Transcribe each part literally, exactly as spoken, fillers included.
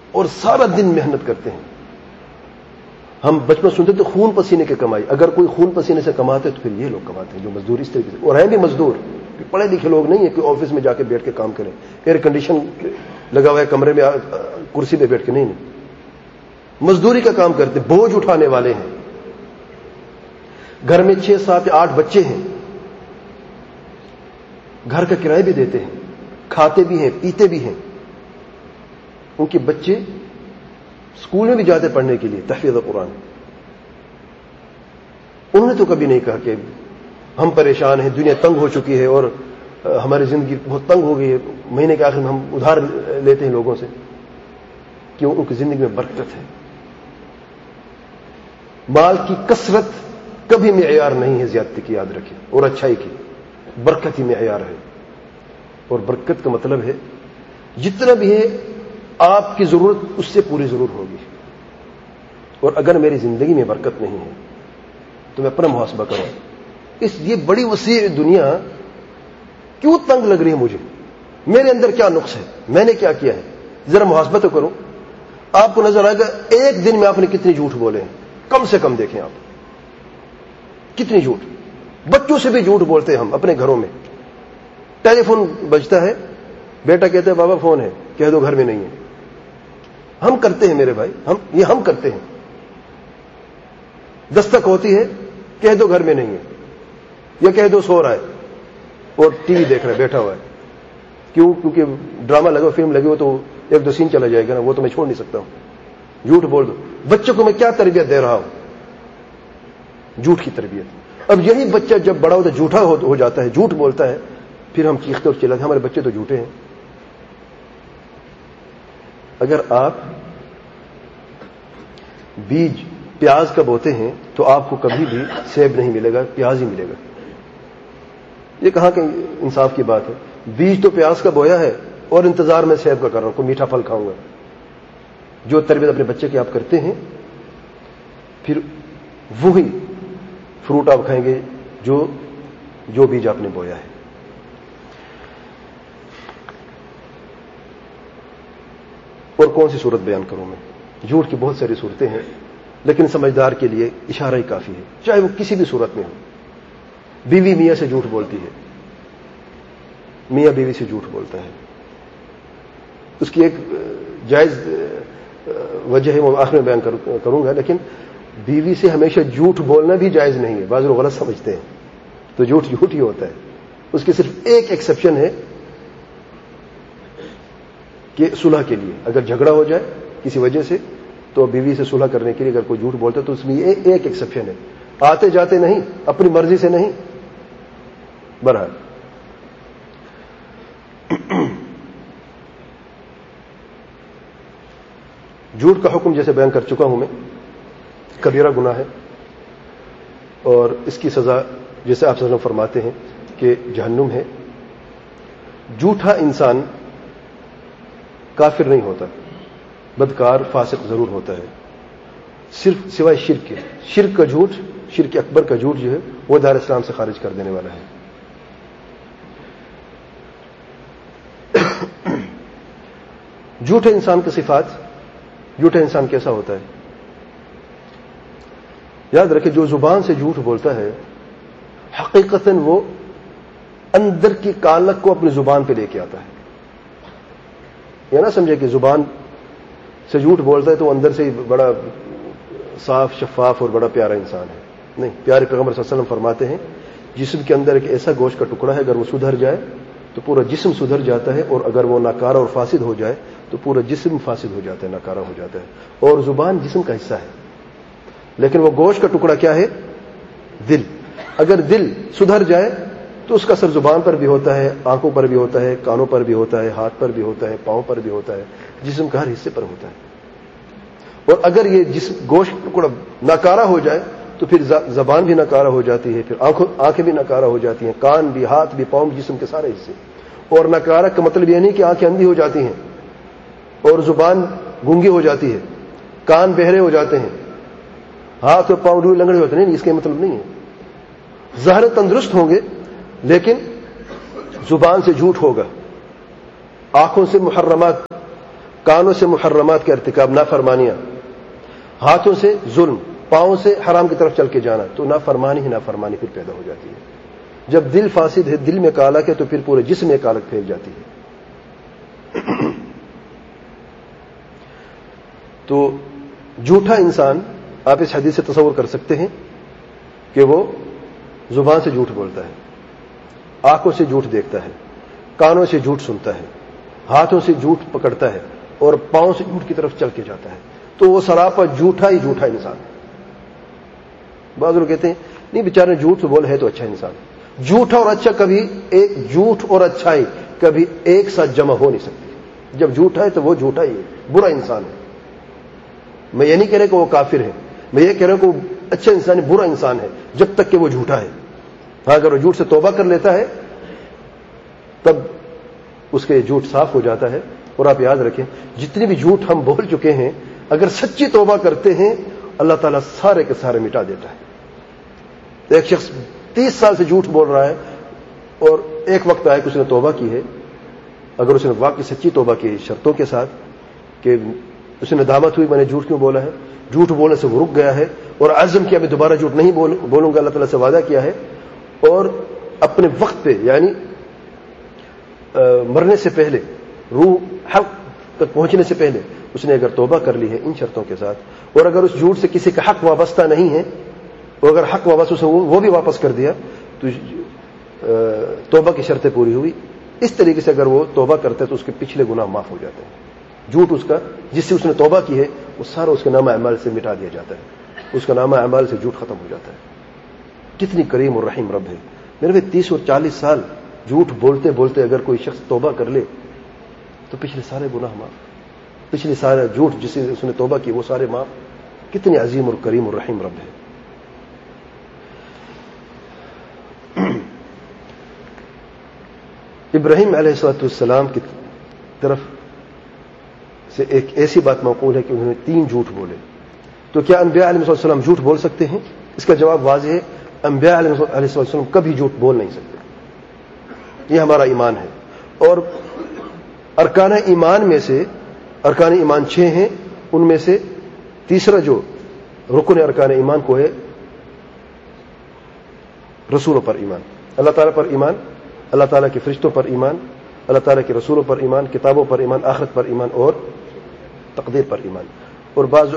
اور سارا دن محنت کرتے ہیں. ہم بچپن سنتے تھے خون پسینے کی کمائی. اگر کوئی خون پسینے سے کماتے تو پھر یہ لوگ کماتے ہیں جو مزدور اس طریقے سے, اور ہیں بھی مزدور, پڑھے لکھے لوگ نہیں ہیں کہ آفس میں جا کے بیٹھ کے کام کریں, ایئر کنڈیشن لگا ہوا ہے کمرے میں کرسی پہ بیٹھ کے, نہیں نہیں مزدوری کا کام کرتے, بوجھ اٹھانے والے ہیں. گھر میں چھ سات آٹھ بچے ہیں, گھر کا کرایہ بھی دیتے ہیں, کھاتے بھی ہیں پیتے بھی ہیں. ان کے بچے اسکول میں بھی جاتے پڑھنے کے لیے تحفیظ قرآن. انہوں نے تو کبھی نہیں کہا کہ ہم پریشان ہیں, دنیا تنگ ہو چکی ہے اور ہماری زندگی بہت تنگ ہو گئی ہے, مہینے کے آخر میں ہم ادھار لیتے ہیں لوگوں سے. کیوں؟ ان کی زندگی میں برکت ہے. مال کی کثرت کبھی معیار نہیں ہے زیادتی کی, یاد رکھیں, اور اچھائی کی. برکت ہی معیار ہے. اور برکت کا مطلب ہے جتنا بھی ہے آپ کی ضرورت اس سے پوری ضرور ہوگی. اور اگر میری زندگی میں برکت نہیں ہے تو میں اپنا محاسبہ کروں, اس یہ بڑی وسیع دنیا کیوں تنگ لگ رہی ہے مجھے, میرے اندر کیا نقص ہے, میں نے کیا کیا ہے, ذرا محاسبہ تو کروں. آپ کو نظر آئے گا ایک دن میں آپ نے کتنے جھوٹ بولے ہیں, کم سے کم دیکھیں آپ کتنی جھوٹ. بچوں سے بھی جھوٹ بولتے ہیں ہم اپنے گھروں میں. ٹیلی فون بجتا ہے, بیٹا کہتا ہے بابا فون ہے, کہہ دو گھر میں نہیں ہے. ہم کرتے ہیں میرے بھائی, ہم یہ ہم کرتے ہیں. دستک ہوتی ہے, کہہ دو گھر میں نہیں ہے, یا کہہ دو سو رہا ہے اور ٹی وی دیکھ رہا ہے بیٹھا ہوا ہے. کیوں؟ کیونکہ ڈرامہ لگا, فلم لگی ہو تو ایک دو سین چلا جائے گا نا, وہ تو میں چھوڑ نہیں سکتا ہوں. جھوٹ بول دو. بچوں کو میں کیا تربیت دے رہا ہوں؟ جھوٹ کی تربیت. اب یہی بچہ جب بڑا ہوتا ہے جھوٹا ہو جاتا ہے, جھوٹ بولتا ہے, پھر ہم چیختے اور چلاتے ہیں ہمارے بچے تو جھوٹے ہیں. اگر آپ بیج پیاز کا بوتے ہیں تو آپ کو کبھی بھی سیب نہیں ملے گا, پیاز ہی ملے گا. یہ کہاں کہ انصاف کی بات ہے. بیج تو پیاز کا بویا ہے اور انتظار میں سیب کا کر رہا ہوں, کوئی میٹھا پھل کھاؤں گا. جو تربیت اپنے بچے کی آپ کرتے ہیں پھر وہی فروٹ آپ کھائیں گے جو جو بیج آپ نے بویا ہے. اور کون سی صورت بیان کروں میں؟ جھوٹ کی بہت ساری صورتیں ہیں, لیکن سمجھدار کے لیے اشارہ ہی کافی ہے, چاہے وہ کسی بھی صورت میں ہو. بیوی میاں سے جھوٹ بولتی ہے, میاں بیوی سے جھوٹ بولتا ہے. اس کی ایک جائز وجہ ہے, وہ آخر میں بیان کروں گا, لیکن بیوی سے ہمیشہ جھوٹ بولنا بھی جائز نہیں ہے. بعض لوگ غلط سمجھتے ہیں, تو جھوٹ جھوٹ ہی ہوتا ہے. اس کی صرف ایک ایکسیپشن ہے کہ صلح کے لیے, اگر جھگڑا ہو جائے کسی وجہ سے تو بیوی سے صلح کرنے کے لیے اگر کوئی جھوٹ بولتا ہے تو اس میں ایک ایکسیپشن ہے, آتے جاتے نہیں, اپنی مرضی سے نہیں. بہرحال جھوٹ کا حکم جیسے بیان کر چکا ہوں میں, کبیرہ گناہ ہے, اور اس کی سزا جیسے آپ صلی اللہ علیہ وسلم فرماتے ہیں کہ جہنم ہے. جھوٹا انسان کافر نہیں ہوتا, بدکار فاسق ضرور ہوتا ہے, صرف سوائے شرک کے. شرک کا جھوٹ, شرک اکبر کا جھوٹ جو ہے وہ دار اسلام سے خارج کر دینے والا ہے. جھوٹے انسان کی صفات, جھوٹا انسان کیسا ہوتا ہے؟ یاد رکھیں جو زبان سے جھوٹ بولتا ہے حقیقتاً وہ اندر کی کالک کو اپنی زبان پہ لے کے آتا ہے. یہ نہ سمجھے کہ زبان سے جھوٹ بولتا ہے تو اندر سے بڑا صاف شفاف اور بڑا پیارا انسان ہے. نہیں, پیارے پیغمبر صلی اللہ علیہ وسلم فرماتے ہیں جسم کے اندر ایک ایسا گوشت کا ٹکڑا ہے, اگر وہ سدھر جائے تو پورا جسم سدھر جاتا ہے, اور اگر وہ ناکارہ اور فاسد ہو جائے تو پورا جسم فاسد ہو جاتا ہے, ناکارہ ہو جاتا ہے. اور زبان جسم کا حصہ ہے, لیکن وہ گوشت کا ٹکڑا کیا ہے؟ دل. اگر دل سدھر جائے تو اس کا اثر زبان پر بھی ہوتا ہے, آنکھوں پر بھی ہوتا ہے, کانوں پر بھی ہوتا ہے, ہاتھ پر بھی ہوتا ہے, پاؤں پر بھی ہوتا ہے, جسم کا ہر حصے پر ہوتا ہے. اور اگر یہ جسم گوشت ٹکڑا ناکارہ ہو جائے تو پھر زبان بھی ناکارہ ہو جاتی ہے, پھر آنکھیں بھی ناکارہ ہو جاتی ہیں, کان بھی, ہاتھ بھی, پاؤں بھی, جسم کے سارے حصے. اور ناکارہ کا مطلب یہ نہیں کہ آنکھیں اندھی ہو جاتی ہیں اور زبان گونگی ہو جاتی ہے, کان بہرے ہو جاتے ہیں, ہاتھ اور پاؤں لنگڑے ہوتے ہیں. نہیں, اس کا مطلب نہیں ہے. ظاہر تندرست ہوں گے لیکن زبان سے جھوٹ ہوگا, آنکھوں سے محرمات, کانوں سے محرمات کا ارتکاب، نافرمانیاں، ہاتھوں سے ظلم، پاؤں سے حرام کی طرف چل کے جانا، تو نافرمانی ہی نافرمانی پھر پیدا ہو جاتی ہے. جب دل فاسد ہے، دل میں کالک ہے، تو پھر پورے جسم میں کالک پھیل جاتی ہے. تو جھوٹا انسان، آپ اس حدیث سے تصور کر سکتے ہیں کہ وہ زبان سے جھوٹ بولتا ہے، آنکھوں سے جھوٹ دیکھتا ہے، کانوں سے جھوٹ سنتا ہے، ہاتھوں سے جھوٹ پکڑتا ہے اور پاؤں سے جھوٹ کی طرف چل کے جاتا ہے. تو وہ سراپا جھوٹا ہی جھوٹا انسان. بعض لوگ کہتے ہیں نہیں بیچارے جھوٹ بول ہے تو اچھا انسان. جھوٹا اور اچھا کبھی ایک جھوٹ اور اچھائی کبھی ایک ساتھ جمع ہو نہیں سکتی. جب جھوٹا ہے تو وہ جھوٹا ہی ہے، برا انسان ہے. میں یہ نہیں کہہ رہا کہ وہ کافر ہے، میں یہ کہہ رہا ہوں کہ وہ اچھا انسان ہے، برا انسان ہے جب تک کہ وہ جھوٹا ہے. ہاں اگر وہ جھوٹ سے توبہ کر لیتا ہے تب اس کے جھوٹ صاف ہو جاتا ہے. اور آپ یاد رکھیں جتنے بھی جھوٹ ہم بول چکے ہیں اگر سچی توبہ کرتے ہیں اللہ تعالیٰ سارے کے سارے مٹا دیتا ہے. ایک شخص تیس سال سے جھوٹ بول رہا ہے اور ایک وقت آیا کہ اس نے توبہ کی ہے، اگر اس نے واقعی سچی توبہ کی شرطوں کے ساتھ کہ اس نے ندامت ہوئی میں نے جھوٹ کیوں بولا ہے، جھوٹ بولنے سے وہ رک گیا ہے اور عزم کیا میں دوبارہ جھوٹ نہیں بولوں گا، اللہ تعالیٰ سے وعدہ کیا ہے، اور اپنے وقت پہ یعنی مرنے سے پہلے، روح حق تک پہنچنے سے پہلے اس نے اگر توبہ کر لی ہے ان شرطوں کے ساتھ، اور اگر اس جھوٹ سے کسی کا حق وابستہ نہیں ہے اور اگر حق وابستہ سے وہ بھی واپس کر دیا تو توبہ کی شرطیں پوری ہوئی. اس طریقے سے اگر وہ توبہ کرتے تو اس کے پچھلے گناہ معاف ہو جاتے ہیں. جھوٹ اس کا جس سے اس نے توبہ کی ہے وہ سارا اس کے نامہ اعمال سے مٹا دیا جاتا ہے، اس کا نامہ اعمال سے جھوٹ ختم ہو جاتا ہے. کتنی کریم اور رحیم رب ہے. میرے بھائی تیس اور چالیس سال جھوٹ بولتے بولتے اگر کوئی شخص توبہ کر لے تو پچھلے سارے گناہ معاف، پچھلے سارے جھوٹ جس سے اس نے توبہ کی وہ سارے معاف. کتنی عظیم اور کریم اور رحیم رب ہے. ابراہیم علیہ الصلوۃ والسلام کی طرف سے ایک ایسی بات منقول ہے کہ انہوں نے تین جھوٹ بولے. تو کیا انبیاء علیہ السلام جھوٹ بول سکتے ہیں؟ اس کا جواب واضح ہے، انبیاء علیہ السلام کبھی جھوٹ بول نہیں سکتے. یہ ہمارا ایمان ہے. اور ارکان ایمان میں سے ارکان ایمان چھ ہیں، ان میں سے تیسرا جو رکن ارکان ایمان کو ہے رسولوں پر ایمان، اللہ تعالیٰ پر ایمان، اللہ تعالیٰ کے فرشتوں پر ایمان، اللہ تعالیٰ کے رسولوں پر ایمان، کتابوں پر ایمان، آخرت پر ایمان اور تقدیر پر ایمان. اور بعض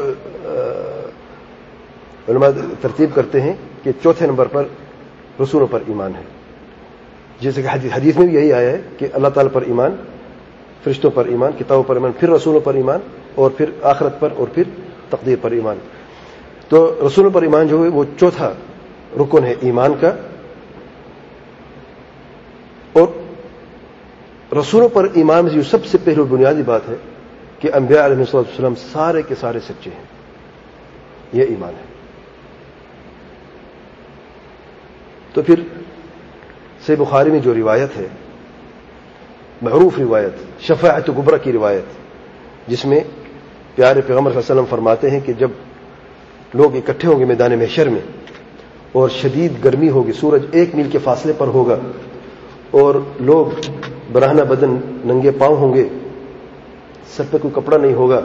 علماء ترتیب کرتے ہیں کہ چوتھے نمبر پر رسولوں پر ایمان ہے، جیسے کہ حدیث میں بھی یہی آیا ہے کہ اللہ تعالیٰ پر ایمان، فرشتوں پر ایمان، کتابوں پر ایمان، پھر رسولوں پر ایمان اور پھر آخرت پر اور پھر تقدیر پر ایمان. تو رسولوں پر ایمان جو ہے وہ چوتھا رکن ہے ایمان کا. اور رسولوں پر ایمان میں جو سب سے پہلے بنیادی بات ہے کہ انبیاء علیہ السلام سارے کے سارے سچے ہیں، یہ ایمان ہے. تو پھر صحیح بخاری میں جو روایت ہے، معروف روایت، شفاعت کبریٰ کی روایت، جس میں پیارے پیغمبر صلی اللہ علیہ وسلم فرماتے ہیں کہ جب لوگ اکٹھے ہوں گے میدان محشر میں اور شدید گرمی ہوگی، سورج ایک میل کے فاصلے پر ہوگا اور لوگ برہنہ بدن ننگے پاؤں ہوں گے، سر پہ کوئی کپڑا نہیں ہوگا،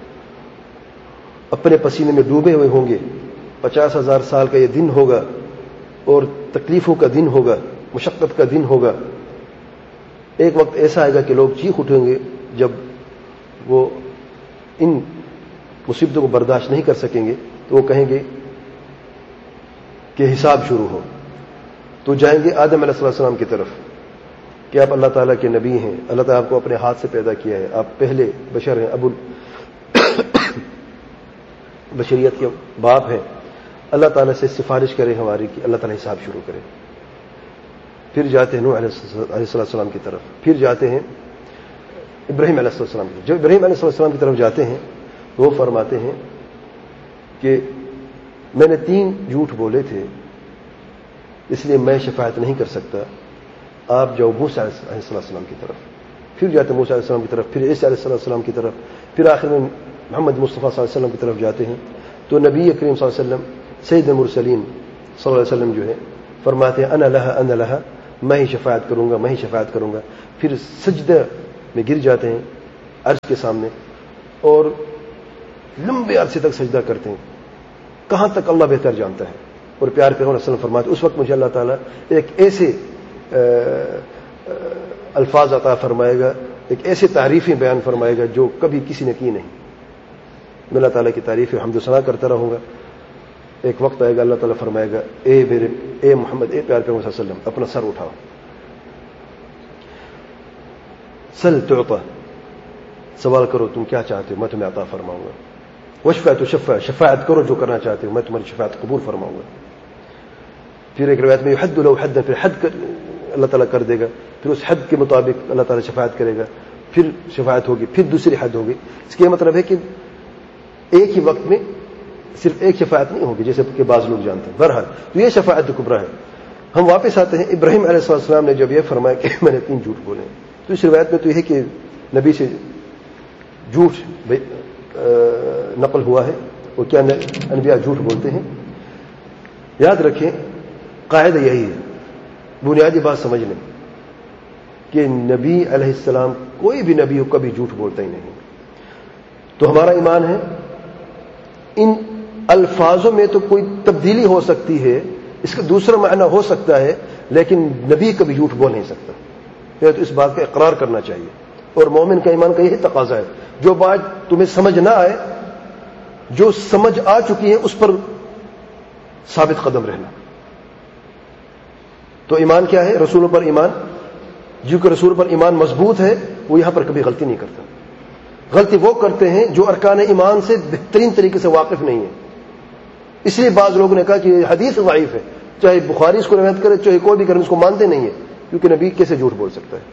اپنے پسینے میں ڈوبے ہوئے ہوں گے، پچاس ہزار سال کا یہ دن ہوگا اور تکلیفوں کا دن ہوگا، مشقت کا دن ہوگا. ایک وقت ایسا آئے گا کہ لوگ چیخ اٹھیں گے جب وہ ان مصیبتوں کو برداشت نہیں کر سکیں گے تو وہ کہیں گے کہ حساب شروع ہو. تو جائیں گے آدم علیہ السلام کی طرف کہ آپ اللہ تعالیٰ کے نبی ہیں، اللہ تعالیٰ آپ کو اپنے ہاتھ سے پیدا کیا ہے، آپ پہلے بشر ہیں، ابو بشریت کے باپ ہیں، اللہ تعالیٰ سے سفارش کریں ہماری کہ اللہ تعالیٰ حساب شروع کرے. پھر جاتے ہیں نوح علیہ السلام کی طرف، پھر جاتے ہیں ابراہیم علیہ السلام کی طرف. جب ابراہیم علیہ السلام کی طرف جاتے ہیں تو وہ فرماتے ہیں کہ میں نے تین جھوٹ بولے تھے اس لیے میں شفاعت نہیں کر سکتا، آپ جاؤ موسیٰ علیہ السلام کی طرف. پھر جاتے ہیں موسیٰ علیہ السلام کی طرف، پھر عیسیٰ علیہ السلام کی طرف، پھر آخر میں محمد مصطفیٰ صلی اللہ علیہ وسلم کی طرف جاتے ہیں. تو نبی کریم صلی اللہ علیہ وسلم سید المرسلین صلی اللہ علیہ وسلم جو ہے فرماتے ہیں انا لہا انا لہا، میں ہی شفاعت کروں گا، میں ہی شفاعت کروں گا. پھر سجدہ میں گر جاتے ہیں عرش کے سامنے اور لمبے عرصے تک سجدہ کرتے ہیں. کہاں تک اللہ بہتر جانتا ہے. اور پیار پیغمبر صلی اللہ علیہ وسلم فرماتے اس وقت مجھے اللہ تعالیٰ ایک ایسے الفاظ عطا فرمائے گا, ایک ایسے تعریفیں بیان فرمائے گا جو کبھی کسی نے کی نہیں. میں اللہ تعالیٰ کی تعریف حمد و ثنا کرتا رہوں گا. ایک وقت آئے گا اللہ تعالیٰ فرمائے گا اے میرے اے محمد اے پیار پیغمبر صلی اللہ علیہ وسلم اپنا سر اٹھاؤ, سل تعطى, سوال کرو تم کیا چاہتے ہو میں تمہیں عطا فرماؤں گا. وشفع تو شفع, شفاعت کرو جو کرنا چاہتے ہو میں تمہاری شفاعت قبول فرماؤں گا. پھر ایک روایت میں حد لو حد, پھر حد اللہ تعالیٰ کر دے گا, پھر اس حد کے مطابق اللہ تعالیٰ شفاعت کرے گا, پھر شفاعت ہوگی, پھر دوسری حد ہوگی. اس کا یہ مطلب ہے کہ ایک ہی وقت میں صرف ایک شفاعت نہیں ہوگی جیسے کہ بعض لوگ جانتے ہیں. بہرحال تو یہ شفاعت کبریٰ ہے. ہم واپس آتے ہیں ابراہیم علیہ السلام نے جب یہ فرمایا کہ میں نے تین جھوٹ بولے, تو اس روایت میں تو یہ ہے کہ نبی سے جھوٹ نقل ہوا ہے. وہ کیا انبیاء جھوٹ بولتے ہیں؟ یاد رکھیں قاعدہ یہی ہے, بنیادی بات سمجھ لیں کہ نبی علیہ السلام کوئی بھی نبی ہو کبھی جھوٹ بولتا ہی نہیں. تو ہمارا ایمان ہے ان الفاظوں میں تو کوئی تبدیلی ہو سکتی ہے, اس کا دوسرا معنی ہو سکتا ہے, لیکن نبی کبھی جھوٹ بول نہیں سکتا. تو اس بات کا اقرار کرنا چاہیے. اور مومن کا ایمان کا یہی تقاضا ہے, جو بات تمہیں سمجھ نہ آئے, جو سمجھ آ چکی ہے اس پر ثابت قدم رہنا. تو ایمان کیا ہے؟ رسولوں پر ایمان. جو کہ رسول پر ایمان مضبوط ہے وہ یہاں پر کبھی غلطی نہیں کرتا. غلطی وہ کرتے ہیں جو ارکان ایمان سے بہترین طریقے سے واقف نہیں ہے. اس لیے بعض لوگوں نے کہا کہ یہ حدیث ضعیف ہے, چاہے بخاری اس کو روایت کرے چاہے کوئی بھی کرے, اس کو مانتے نہیں ہے کیونکہ نبی کیسے جھوٹ بول سکتا ہے.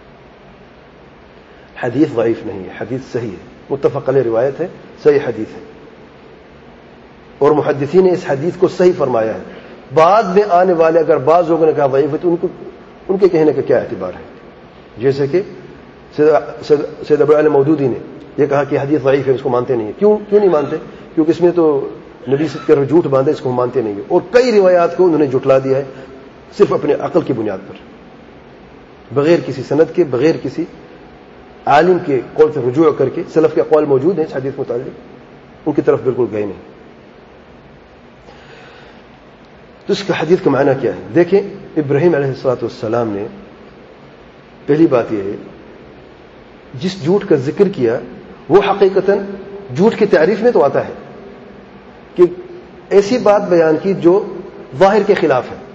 حدیث ضعیف نہیں ہے, حدیث صحیح ہے, متفق علیہ روایت ہے, صحیح حدیث ہے. اور محدثین نے اس حدیث کو صحیح فرمایا ہے. بعد میں آنے والے اگر بعض لوگوں نے کہا ضعیف ہے تو ان کو ان کے کہنے کا کیا اعتبار ہے؟ جیسے کہ سید ابو علی مودودی نے یہ کہا کہ حدیث ضعیف ہے, اس کو مانتے نہیں. کیوں کیوں نہیں مانتے؟ کیونکہ اس میں تو نبی سے کر جھوٹ باندھے, اس کو مانتے نہیں. اور کئی روایات کو انہوں نے جھٹلا دیا ہے صرف اپنے عقل کی بنیاد پر, بغیر کسی سند کے, بغیر کسی عالم کے قول سے رجوع کر کے. سلف کے اقوال موجود ہیں اس حدیث متعلق, ان کی طرف بالکل گئے نہیں. تو اس کا حدیث کا معنی کیا ہے؟ دیکھیں ابراہیم علیہ الصلوۃ والسلام نے پہلی بات یہ ہے جس جھوٹ کا ذکر کیا وہ حقیقتاً جھوٹ کی تعریف میں تو آتا ہے کہ ایسی بات بیان کی جو ظاہر کے خلاف ہے,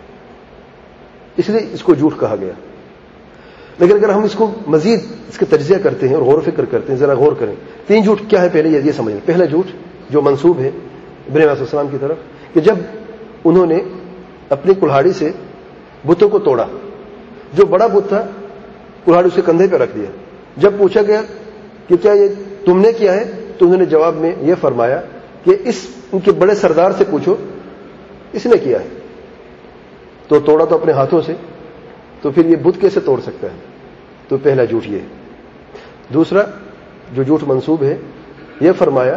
اس لیے اس کو جھوٹ کہا گیا. لیکن اگر ہم اس کو مزید اس کا تجزیہ کرتے ہیں اور غور و فکر کرتے ہیں, ذرا غور کریں. تین جھوٹ کیا ہے پہلے یہ سمجھیں. پہلا جھوٹ جو منسوب ہے ابراہیم علیہ السلام کی طرف کہ جب انہوں نے اپنی کلہاڑی سے بتوں کو توڑا, جو بڑا بت تھا کلہاڑی اسے کندھے پہ رکھ دیا. جب پوچھا گیا کہ کیا یہ تم نے کیا ہے تو انہوں نے جواب میں یہ فرمایا کہ اس ان کے بڑے سردار سے پوچھو, اس نے کیا ہے. تو توڑا تو اپنے ہاتھوں سے, تو پھر یہ بت کیسے توڑ سکتا ہے؟ تو پہلا جھوٹ یہ ہے. دوسرا جو جھوٹ منسوب ہے یہ فرمایا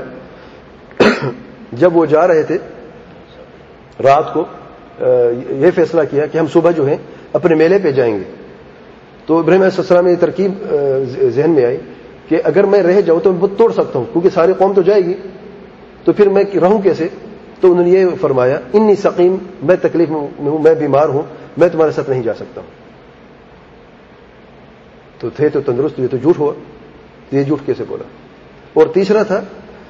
جب وہ جا رہے تھے رات کو یہ فیصلہ کیا کہ ہم صبح جو ہے اپنے میلے پہ جائیں گے. تو ابراہیم علیہ السلام نے یہ ترکیب ذہن میں آئی کہ اگر میں رہ جاؤں تو میں بت توڑ سکتا ہوں کیونکہ ساری قوم تو جائے گی, تو پھر میں رہوں کیسے؟ تو انہوں نے یہ فرمایا انی سقیم, میں تکلیف میں ہوں, میں بیمار ہوں, میں تمہارے ساتھ نہیں جا سکتا ہوں. تو تھے تو تندرست, یہ تو جھوٹ ہوا. تو یہ جھوٹ کیسے بولا؟ اور تیسرا تھا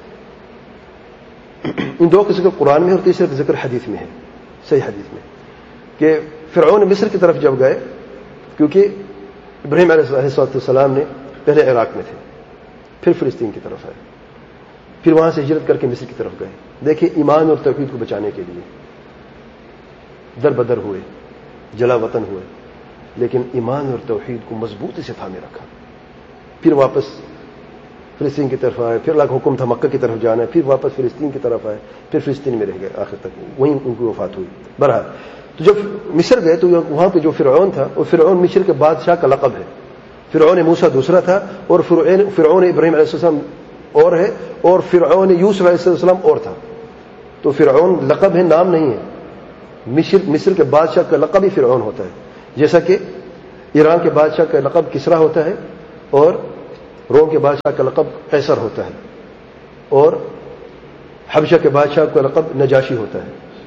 ان دو کا ذکر قرآن میں اور تیسرے کا ذکر حدیث میں ہے, صحیح حدیث میں, کہ فرعون مصر کی طرف جب گئے, کیونکہ ابراہیم علیہ السلام نے پہلے عراق میں تھے, پھر فلسطین کی طرف آئے, پھر وہاں سے ہجرت کر کے مصر کی طرف گئے. دیکھیں ایمان اور توحید کو بچانے کے لیے در بدر ہوئے, جلا وطن ہوئے, لیکن ایمان اور توحید کو مضبوطی سے تھامے رکھا. پھر واپس فلسطین کی طرف آئے, پھر اللہ کا حکم تھا مکہ کی طرف جانا ہے, پھر واپس فلسطین کی طرف آئے, پھر فلسطین میں رہ گئے آخر تک, وہیں ان کی وفات ہوئی. بہرحال تو جب مصر گئے تو وہاں پہ جو فرعون تھا وہ فرعون مصر کے بادشاہ کا لقب ہے. فرعون موسیٰ دوسرا تھا اور فرعون ابراہیم علیہ السلام اور ہے, اور فرعون یوسف علیہ السلام اور تھا. تو فرعون لقب ہے, نام نہیں ہے. مصر مصر کے بادشاہ کا لقب ہی فرعون ہوتا ہے, جیسا کہ ایران کے بادشاہ کا لقب کسرا ہوتا ہے اور روم کے بادشاہ کا لقب قیصر ہوتا ہے اور حبشہ کے بادشاہ کا لقب نجاشی ہوتا ہے.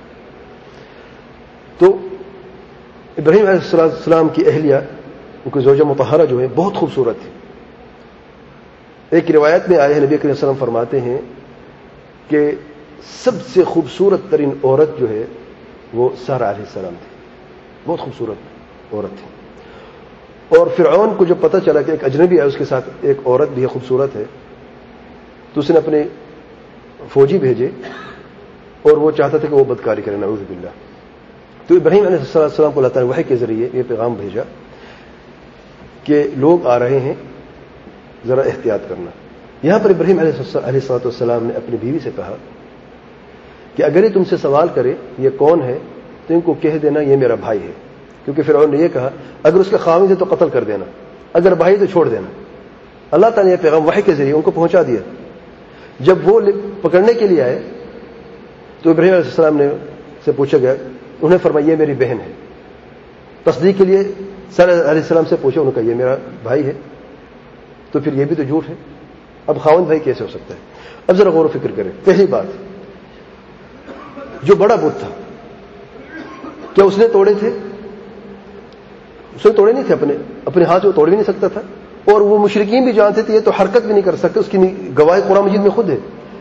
تو ابراہیم علیہ السلام کی اہلیہ ان کی زوجہ مطہرہ جو ہے بہت خوبصورت تھی. ایک روایت میں آئے ہیں نبی کریم صلی اللہ علیہ وسلم فرماتے ہیں کہ سب سے خوبصورت ترین عورت جو ہے وہ سارہ علیہ السلام تھی. بہت خوبصورت عورت تھی. اور فرعون کو جب پتہ چلا کہ ایک اجنبی ہے اس کے ساتھ ایک عورت بھی ہے خوبصورت ہے تو اس نے اپنے فوجی بھیجے اور وہ چاہتا تھا کہ وہ بدکاری کرے نعوذ باللہ. تو ابراہیم علیہ السلام کو اللہ تعالیٰ نے وحی کے ذریعے یہ پیغام بھیجا کہ لوگ آ رہے ہیں ذرا احتیاط کرنا. یہاں پر ابراہیم علیہ السلام نے اپنی بیوی سے کہا کہ اگر یہ تم سے سوال کرے یہ کون ہے تو ان کو کہہ دینا یہ میرا بھائی ہے, کیونکہ فرعون نے یہ کہا اگر اس کا خاوند ہے تو قتل کر دینا, اگر بھائی تو چھوڑ دینا. اللہ تعالیٰ نے یہ پیغام وحی کے ذریعے ان کو پہنچا دیا. جب وہ پکڑنے کے لیے آئے تو ابراہیم علیہ السلام نے سے پوچھا گیا, انہوں نے فرمایا یہ میری بہن ہے. تصدیق کے لیے سارہ علیہ السلام سے پوچھا, انہوں نے کہا یہ میرا بھائی ہے. تو پھر یہ بھی تو جھوٹ ہے, اب خاوند بھائی کیسے ہو سکتا ہے؟ اب ذرا غور و فکر کریں. پہلی بات, جو بڑا بت تھا کیا اس نے توڑے تھے؟ اس نے توڑے نہیں تھے, اپنے اپنے ہاتھ وہ توڑ بھی نہیں سکتا تھا. اور وہ مشرکین بھی جانتے تھے یہ تو حرکت بھی نہیں کر سکتے, اس کی گواہی قرآن مجید میں خود ہے.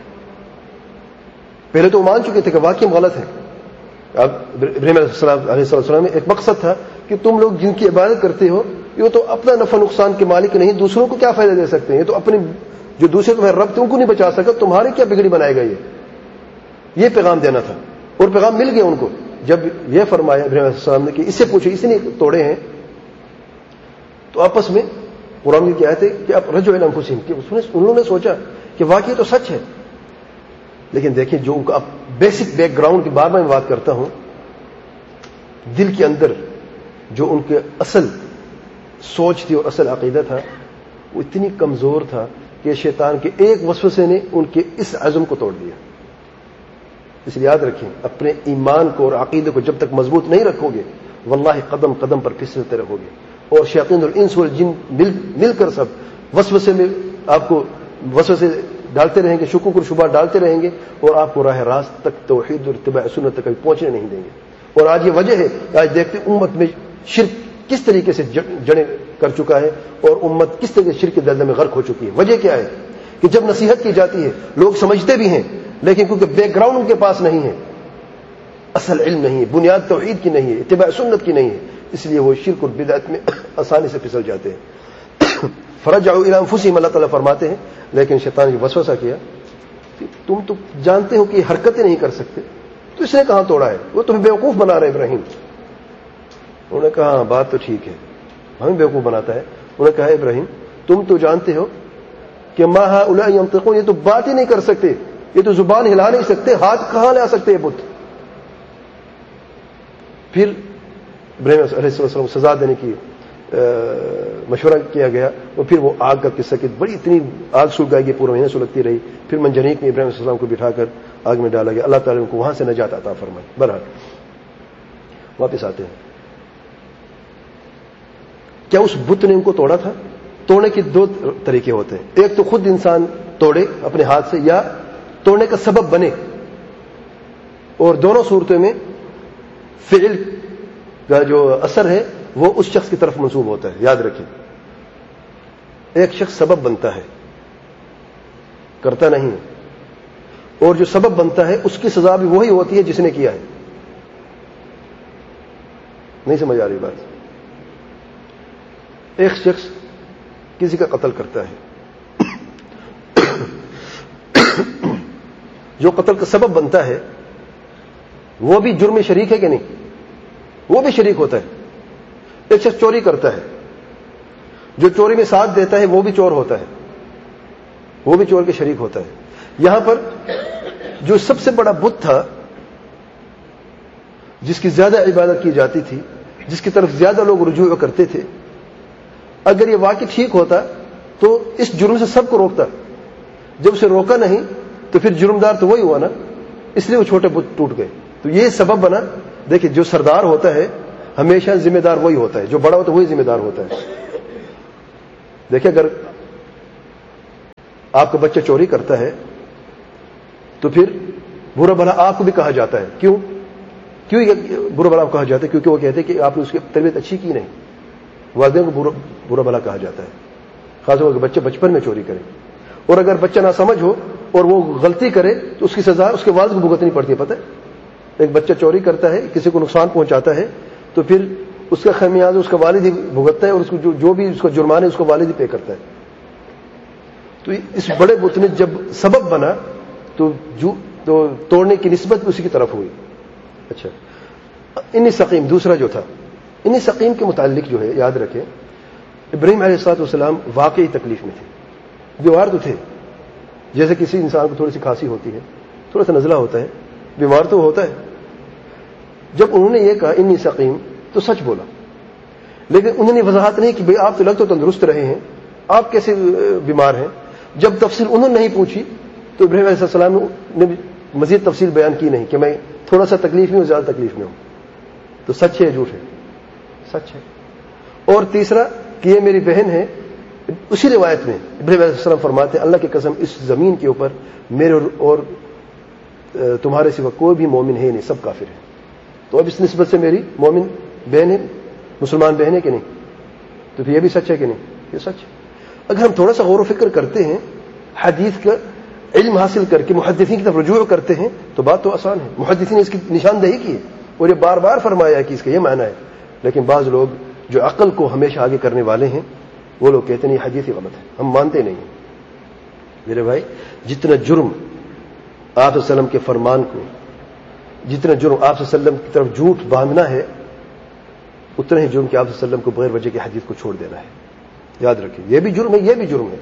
پہلے تو وہ مان چکے تھے کہ واقعی غلط ہے. اب ابراہیم علیہ السلام میں ایک مقصد تھا کہ تم لوگ جن کی عبادت کرتے ہو یہ تو اپنا نفع نقصان کے مالک نہیں, دوسروں کو کیا فائدہ دے سکتے ہیں؟ یہ تو اپنے جو دوسرے تمہیں رب تم کو نہیں بچا سکتا, تمہارے کیا بگڑی بنائے گا؟ یہ یہ پیغام دینا تھا اور پیغام مل گیا ان کو. جب یہ فرمایا ابراہیم علیہ السلام نے کہ اس سے پوچھو اس نے توڑے ہیں, تو آپس میں قرآن کی آیت ہے کہ اب رجعوا الی انفسہم, کہ انہوں نے سوچا کہ واقعی تو سچ ہے. لیکن دیکھیں جو ان کا بیسک بیک گراؤنڈ کی بار بار میں بات کرتا ہوں, دل کے اندر جو ان کے اصل سوچ تھی اور اصل عقیدہ تھا وہ اتنی کمزور تھا کہ شیطان کے ایک وسوسے نے ان کے اس عزم کو توڑ دیا. اس لیے یاد رکھیں, اپنے ایمان کو اور عقیدے کو جب تک مضبوط نہیں رکھو گے واللہ قدم قدم پر پھسلتے رہو گے. اور شیاطین الانس والجن مل مل کر سب وسوسے میں آپ کو وسوسے ڈالتے رہیں گے, شکوک اور شبہات ڈالتے رہیں گے, اور آپ کو راہ راست تک توحید اور اتباع سنت تک کبھی پہنچنے نہیں دیں گے. اور آج یہ وجہ ہے کہ آج دیکھتے امت میں شرک کس طریقے سے جڑیں کر چکا ہے اور امت کس طریقے سے شرک کے دلدل میں غرق ہو چکی ہے. وجہ کیا ہے کہ جب نصیحت کی جاتی ہے لوگ سمجھتے بھی ہیں, لیکن کیونکہ بیک گراؤنڈ ان کے پاس نہیں ہے, اصل علم نہیں ہے, بنیاد توحید کی نہیں ہے, اتباع سنت کی نہیں ہے, اس لیے وہ شرک اور بدعت میں آسانی سے پھسل جاتے ہیں. فرجعوا الی انفسہم, اللہ تعالیٰ فرماتے ہیں, لیکن شیطان نے وسوسہ کیا کہ تم تو جانتے ہو کہ یہ حرکتیں نہیں کر سکتے, تو اس نے کہاں توڑا ہے؟ وہ تمہیں بیوقوف بنا رہے ابراہیم. انہوں نے کہا بات تو ٹھیک ہے, ہمیں بیوقوف بناتا ہے. انہوں نے کہا ابراہیم تم تو جانتے ہو کہ ما ہؤلاء ینطقون, یہ تو بات ہی نہیں کر سکتے, یہ تو زبان ہلا نہیں سکتے, ہاتھ کہاں لے آ سکتے یہ بت. پھر ابراہیم علیہ السلام سزا دینے کی مشورہ کیا گیا, اور پھر وہ آگ کا قصہ کہ بڑی اتنی آگ سلگائی گئی, پورا مہینہ سلگتی رہی. پھر منجنیق میں ابراہیم علیہ السلام کو بٹھا کر آگ میں ڈالا گیا. اللہ تعالیٰ نے کو وہاں سے نجات عطا فرمائی. بہرحال واپس آتے ہیں, کیا اس بت نے ان کو توڑا تھا؟ توڑنے کے دو طریقے ہوتے ہیں, ایک تو خود انسان توڑے اپنے ہاتھ سے, یا توڑنے کا سبب بنے. اور دونوں صورتوں میں فعل کا جو اثر ہے وہ اس شخص کی طرف منسوب ہوتا ہے. یاد رکھیں, ایک شخص سبب بنتا ہے, کرتا نہیں, اور جو سبب بنتا ہے اس کی سزا بھی وہی ہوتی ہے جس نے کیا ہے. نہیں سمجھ آ رہی بات؟ ایک شخص کسی کا قتل کرتا ہے, جو قتل کا سبب بنتا ہے وہ بھی جرم میں شریک ہے کہ نہیں؟ وہ بھی شریک ہوتا ہے. ایک شخص چوری کرتا ہے, جو چوری میں ساتھ دیتا ہے وہ بھی چور ہوتا ہے, وہ بھی چور کے شریک ہوتا ہے. یہاں پر جو سب سے بڑا بت تھا جس کی زیادہ عبادت کی جاتی تھی, جس کی طرف زیادہ لوگ رجوع کرتے تھے, اگر یہ واقعی ٹھیک ہوتا تو اس جرم سے سب کو روکتا. جب اسے روکا نہیں تو پھر جرمدار تو وہی ہوا نا, اس لیے وہ چھوٹے بت ٹوٹ گئے. تو یہ سبب بنا. دیکھیں جو سردار ہوتا ہے ہمیشہ ذمہ دار وہی ہوتا ہے, جو بڑا ہوتا ہے وہی ذمہ دار ہوتا ہے. دیکھیں اگر آپ کا بچہ چوری کرتا ہے تو پھر برا بھلا آپ کو بھی کہا جاتا ہے. کیوں کیوں یہ برا بھلا کہا جاتا ہے؟ کیونکہ وہ کہتے ہیں کہ آپ نے اس کی تربیت اچھی کی نہیں. والدین کو برا برا بھلا کہا جاتا ہے، خاص طور پر بچہ بچپن میں چوری کرے. اور اگر بچہ نہ سمجھ ہو اور وہ غلطی کرے تو اس کی سزا اس کے والد کو بھگتنی پڑتی ہے. پتہ ہے، ایک بچہ چوری کرتا ہے، کسی کو نقصان پہنچاتا ہے تو پھر اس کا خمیازہ اس کا والد ہی بھگتتا ہے، اور اس کو جو, جو بھی اس کا جرمانہ ہے اس کو والد ہی پے کرتا ہے. تو اس بڑے بت نے جب سبب بنا تو جو تو توڑنے کی نسبت اسی کی طرف ہوئی. اچھا، انی سقیم دوسرا جو تھا، انی سقیم کے متعلق جو ہے یاد رکھیں، ابراہیم علیہ الصلوۃ والسلام واقعی تکلیف میں تھے. بیمار تو تھے، جیسے کسی انسان کو تھوڑی سی کھانسی ہوتی ہے، تھوڑا سا نزلہ ہوتا ہے، بیمار تو ہوتا ہے. جب انہوں نے یہ کہا انی سقیم تو سچ بولا، لیکن انہوں نے وضاحت نہیں کہ بھئی آپ تو لگ تو تندرست رہے ہیں، آپ کیسے بیمار ہیں. جب تفصیل انہوں نے نہیں پوچھی تو ابراہیم علیہ السلام نے مزید تفصیل بیان کی نہیں کہ میں تھوڑا سا تکلیف میں ہوں، زیادہ تکلیف میں ہوں. تو سچ ہے جھوٹ ہے؟ سچ ہے. اور تیسرا کہ یہ میری بہن ہے. اسی روایت میں ابراہیم علیہ السلام فرماتے ہیں اللہ کی قسم اس زمین کے اوپر میرے اور تمہارے سوا کوئی بھی مومن ہے نہیں، سب کافر ہیں. تو اب اس نسبت سے میری مومن بہن ہے، مسلمان بہن ہے کہ نہیں؟ تو پھر یہ بھی سچ ہے کہ نہیں؟ یہ سچ ہے. اگر ہم تھوڑا سا غور و فکر کرتے ہیں، حدیث کا علم حاصل کر کے محدثین کی طرف رجوع کرتے ہیں تو بات تو آسان ہے. محدثین نے اس کی نشاندہی کی ہے اور یہ بار بار فرمایا ہے کہ اس کا یہ معنی ہے. لیکن بعض لوگ جو عقل کو ہمیشہ آگے کرنے والے ہیں وہ لوگ کہتے ہیں یہ حدیث ہی غلط ہے، ہم مانتے نہیں ہیں. میرے بھائی، جتنا جرم آپ صلی اللہ علیہ وسلم کے فرمان کو، جتنا جرم آپ صلی اللہ علیہ وسلم کی طرف جھوٹ باندھنا ہے، اتنا ہی جرم کہ آپ صلی اللہ علیہ وسلم کو بغیر وجہ کی حدیث کو چھوڑ دینا ہے. یاد رکھیں، یہ بھی جرم ہے، یہ بھی جرم ہے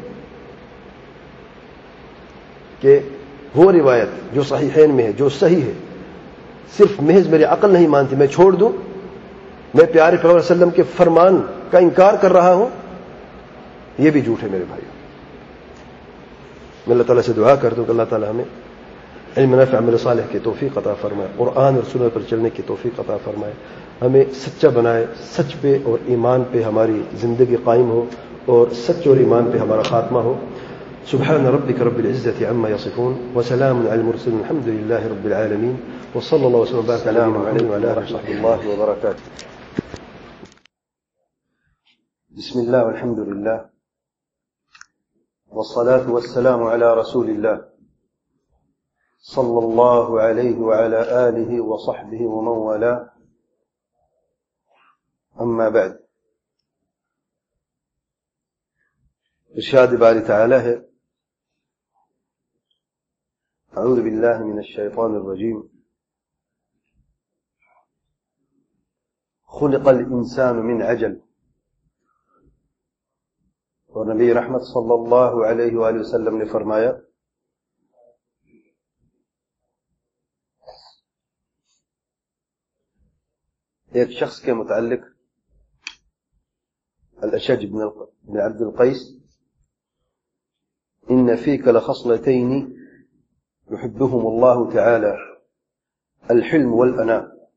کہ وہ روایت جو صحیحین میں ہے، جو صحیح ہے، صرف محض میری عقل نہیں مانتی میں چھوڑ دوں، میں پیارے پیغمبر صلی اللہ علیہ وسلم کے فرمان کا انکار کر رہا ہوں، یہ بھی جھوٹ ہے میرے بھائی. میں اللہ تعالیٰ سے دعا کرتا ہوں کہ اللہ تعالیٰ ہمیں علم نافع عمل صالح کی توفیق عطا فرمائے، قرآن اور سنت پر چلنے کی توفیق عطا فرمائے، ہمیں سچا بنائے، سچ پہ اور ایمان پہ ہماری زندگی قائم ہو اور سچ اور ایمان پہ ہمارا خاتمہ ہو. سبحان ربك رب العزة عما يصفون وسلام على المرسلين الحمد لله رب العالمين وصلى الله وسلم وبارك على نبينا محمد وعلى آله وصحبه الله وبركاته. بسم الله والحمد لله والصلاة والسلام على رسول الله صلى الله عليه وعلى آله وصحبه ومن والاه. أما بعد، ارشاد باری تعالی ہے اعوذ باللہ من الشیطان الرجیم خلق الانسان من عجل. اور نبی رحمت صلی اللہ علیہ وآلہ وسلم نے فرمایا ایک شخص کے متعلق، الاشج بن عبد القیس، ان فيك لخصلتين يحبهم الله تعالى الحلم والأناء،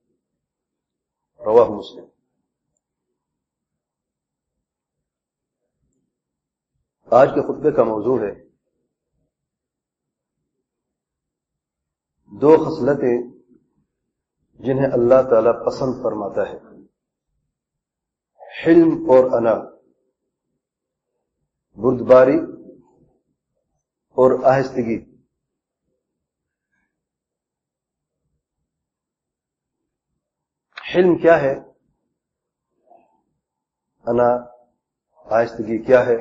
رواه مسلم. آج کے خطبے کا موضوع ہے دو خصلتیں جنہیں اللہ تعالی پسند فرماتا ہے، حلم اور انا، بردباری اور آہستگی. حلم کیا ہے؟ انا، آہستگی کیا ہے؟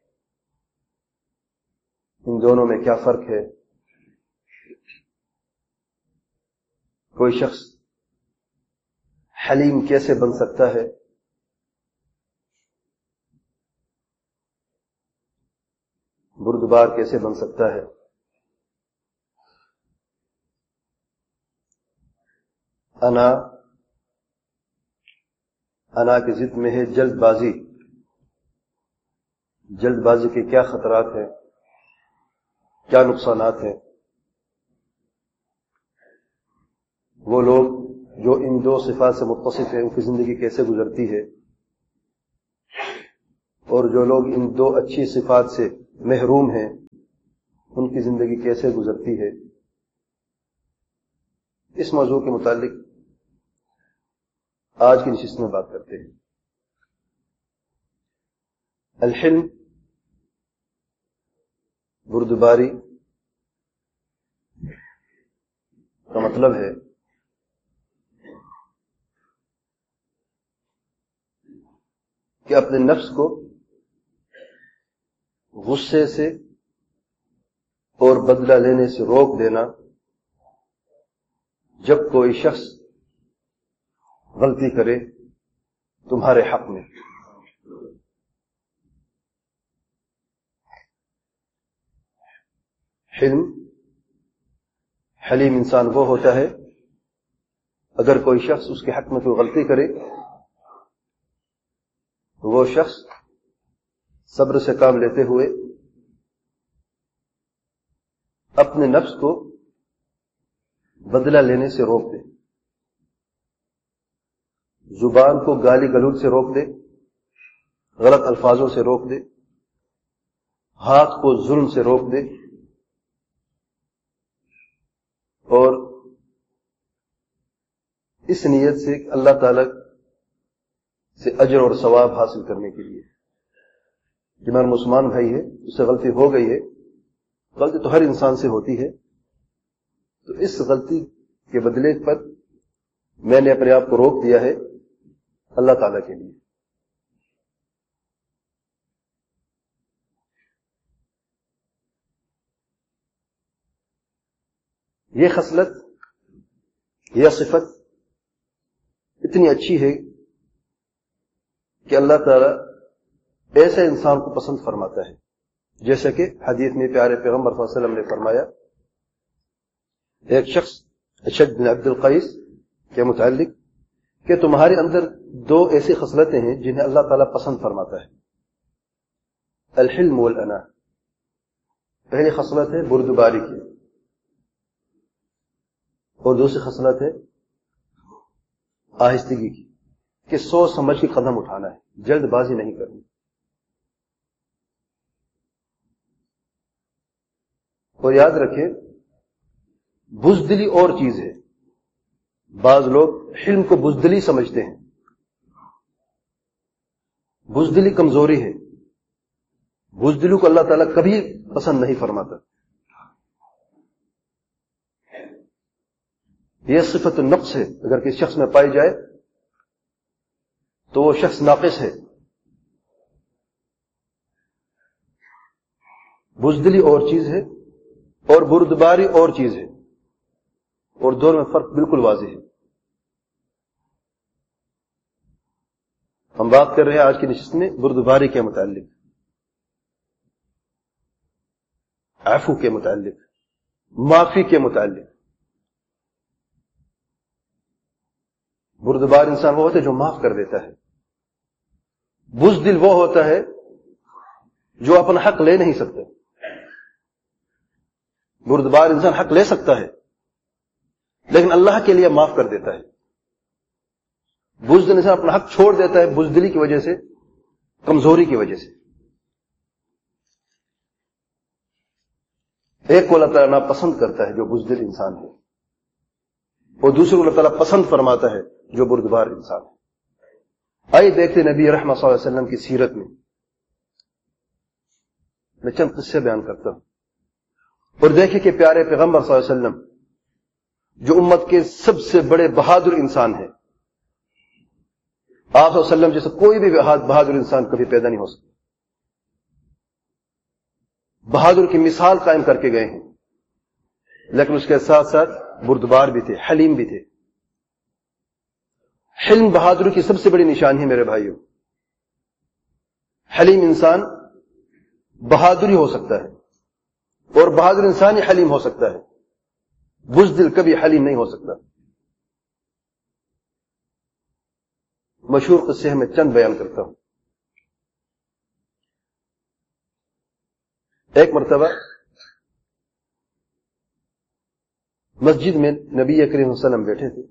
ان دونوں میں کیا فرق ہے؟ کوئی شخص حلیم کیسے بن سکتا ہے؟ بردبار کیسے بن سکتا ہے؟ انا انا کی ضد میں ہے جلد بازی. جلد بازی کے کیا خطرات ہیں، کیا نقصانات ہیں؟ وہ لوگ جو ان دو صفات سے متصف ہیں ان کی زندگی کیسے گزرتی ہے، اور جو لوگ ان دو اچھی صفات سے محروم ہیں کی زندگی کیسے گزرتی ہے، اس موضوع کے متعلق آج کی نشست میں بات کرتے ہیں۔ الحلم بردباری کا مطلب ہے کہ اپنے نفس کو غصے سے اور بدلہ لینے سے روک دینا جب کوئی شخص غلطی کرے تمہارے حق میں۔ حلم حلیم انسان وہ ہوتا ہے اگر کوئی شخص اس کے حق میں کوئی غلطی کرے تو وہ شخص صبر سے کام لیتے ہوئے اپنے نفس کو بدلہ لینے سے روک دے، زبان کو گالی گلوچ سے روک دے، غلط الفاظوں سے روک دے، ہاتھ کو ظلم سے روک دے، اور اس نیت سے کہ اللہ تعالی سے اجر اور ثواب حاصل کرنے کے لیے کہ میرا مسلمان بھائی ہے، اس سے غلطی ہو گئی ہے، غلطی تو ہر انسان سے ہوتی ہے، تو اس غلطی کے بدلے پر میں نے اپنے آپ کو روک دیا ہے اللہ تعالی کے لیے۔ یہ خصلت، یہ صفت اتنی اچھی ہے کہ اللہ تعالی ایسے انسان کو پسند فرماتا ہے، جیسا کہ حدیث میں پیارے پیغمبر صلی اللہ علیہ وسلم نے فرمایا ایک شخص اشد بن عبد القیس کے متعلق کہ تمہارے اندر دو ایسی خصلتیں ہیں جنہیں اللہ تعالیٰ پسند فرماتا ہے، الحلم والانا۔ پہلی خصلت ہے بردباری کی، اور دوسری خصلت ہے آہستگی کی، کہ سوچ سمجھ کے قدم اٹھانا ہے، جلد بازی نہیں کرنی۔ اور یاد رکھیں بزدلی اور چیز ہے، بعض لوگ حلم کو بزدلی سمجھتے ہیں، بزدلی کمزوری ہے، بزدلی کو اللہ تعالیٰ کبھی پسند نہیں فرماتا۔ یہ صفت النقص ہے، اگر کسی شخص میں پائی جائے تو وہ شخص ناقص ہے۔ بزدلی اور چیز ہے اور بردباری اور چیز ہے، اور دونوں میں فرق بالکل واضح ہے۔ ہم بات کر رہے ہیں آج کی نشست میں بردباری کے متعلق، عفو کے متعلق، معافی کے متعلق۔ بردبار انسان وہ ہوتا ہے جو معاف کر دیتا ہے، بزدل وہ ہوتا ہے جو اپنا حق لے نہیں سکتا۔ بردبار انسان حق لے سکتا ہے لیکن اللہ کے لیے معاف کر دیتا ہے، بزدل انسان اپنا حق چھوڑ دیتا ہے بزدلی کی وجہ سے، کمزوری کی وجہ سے۔ ایک کو اللہ تعالیٰ ناپسند کرتا ہے جو بزدل انسان ہے، اور دوسرے کو اللہ تعالیٰ پسند فرماتا ہے جو بردبار انسان ہے۔ آئیے دیکھتے نبی رحمت صلی اللہ علیہ وسلم کی سیرت میں میں چند قصے بیان کرتا ہوں، اور دیکھیں کہ پیارے پیغمبر صلی اللہ علیہ وسلم جو امت کے سب سے بڑے بہادر انسان ہیں، آپ صلی اللہ علیہ وسلم جیسے کوئی بھی بہادر انسان کبھی پیدا نہیں ہو سکتا، بہادر کی مثال قائم کر کے گئے ہیں، لیکن اس کے ساتھ ساتھ بردبار بھی تھے، حلیم بھی تھے۔ حلم بہادری کی سب سے بڑی نشانی ہے میرے بھائیوں۔ حلیم انسان بہادری ہو سکتا ہے، اور بہادر انسان ہی حلیم ہو سکتا ہے، بزدل کبھی حلیم نہیں ہو سکتا۔ مشہور قصے میں چند بیان کرتا ہوں۔ ایک مرتبہ مسجد میں نبی کریم صلی اللہ علیہ وسلم بیٹھے تھے،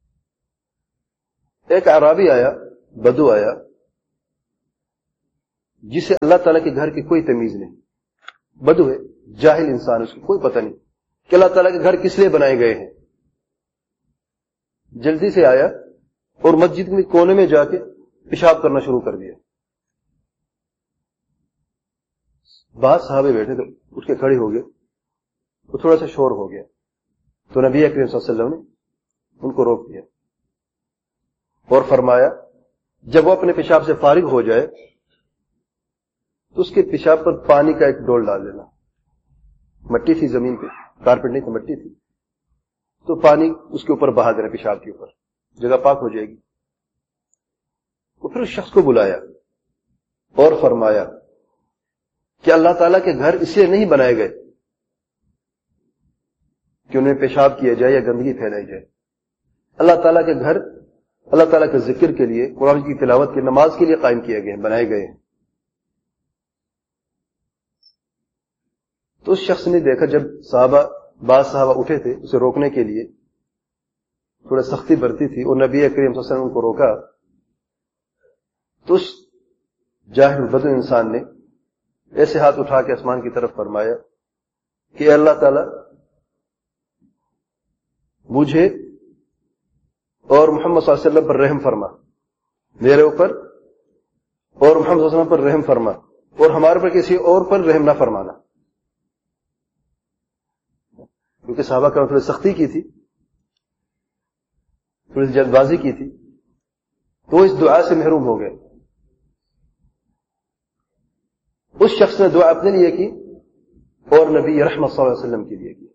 ایک اعرابی آیا، بدو آیا، جسے اللہ تعالیٰ کے گھر کی کوئی تمیز نہیں، بدو ہے، جاہل انسان، اس کو کوئی پتہ نہیں کہ اللہ تعالیٰ کے گھر کس لیے بنائے گئے ہیں، جلدی سے آیا اور مسجد کے کونے میں جا کے پیشاب کرنا شروع کر دیا. بعض صحابے بیٹھے تو اٹھ کے کھڑے ہو گئے، تو تھوڑا سا شور ہو گیا، تو نبی اکرم صلی اللہ علیہ وسلم نے ان کو روک دیا اور فرمایا جب وہ اپنے پیشاب سے فارغ ہو جائے تو اس کے پیشاب پر پانی کا ایک ڈول ڈال دینا. مٹی تھی زمین پہ، کارپیٹ نہیں تھی، مٹی تھی، تو پانی اس کے اوپر بہا دینا، پیشاب کے اوپر، جگہ پاک ہو جائے گی. تو پھر اس شخص کو بلایا اور فرمایا کہ اللہ تعالیٰ کے گھر اس لیے نہیں بنائے گئے کہ انہیں پیشاب کیا جائے یا گندگی پھیلائی جائے. اللہ تعالیٰ کے گھر اللہ تعالیٰ کے ذکر کے لیے، قرآن کی تلاوت کی، نماز کے لیے قائم کیے گئے ہیں، بنائے گئے ہیں. تو اس شخص نے دیکھا جب صحابہ بعض صحابہ اٹھے تھے اسے روکنے کے لیے، تھوڑا سختی برتی تھی، اور نبی کریم صلی اللہ علیہ وسلم ان کو روکا، تو اس جاہل بدو انسان نے ایسے ہاتھ اٹھا کے آسمان کی طرف فرمایا کہ اے اللہ تعالیٰ مجھے اور محمد صلی اللہ علیہ وسلم پر رحم فرما، میرے اوپر اور محمد صلی اللہ علیہ وسلم پر رحم فرما، اور ہمارے پر کسی اور پر رحم نہ فرمانا. کیونکہ صحابہ کرام تھوڑی سختی کی تھی، تھوڑی سی جلد بازی کی تھی، تو اس دعا سے محروم ہو گئے. اس شخص نے دعا اپنے لیے کی اور نبی رحمت صلی اللہ علیہ وسلم کے لیے کی،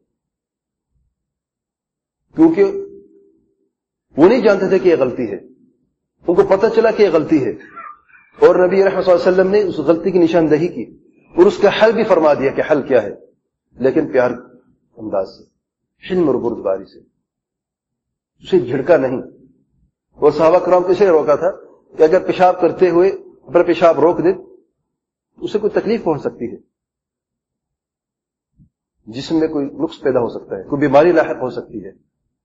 کیونکہ وہ نہیں جانتے تھے کہ یہ غلطی ہے، ان کو پتہ چلا کہ یہ غلطی ہے، اور نبی رحمت صلی اللہ علیہ وسلم نے اس غلطی کی نشاندہی کی اور اس کا حل بھی فرما دیا کہ حل کیا ہے، لیکن پیار انداز سے، حلم اور بردباری سے، اسے جھڑکا نہیں. اور صحابہ کرام کو اسے روکا تھا کہ اگر پیشاب کرتے ہوئے اپنا پیشاب روک دے اسے کوئی تکلیف پہنچ سکتی ہے، جسم میں کوئی نقص پیدا ہو سکتا ہے، کوئی بیماری لاحق ہو سکتی ہے.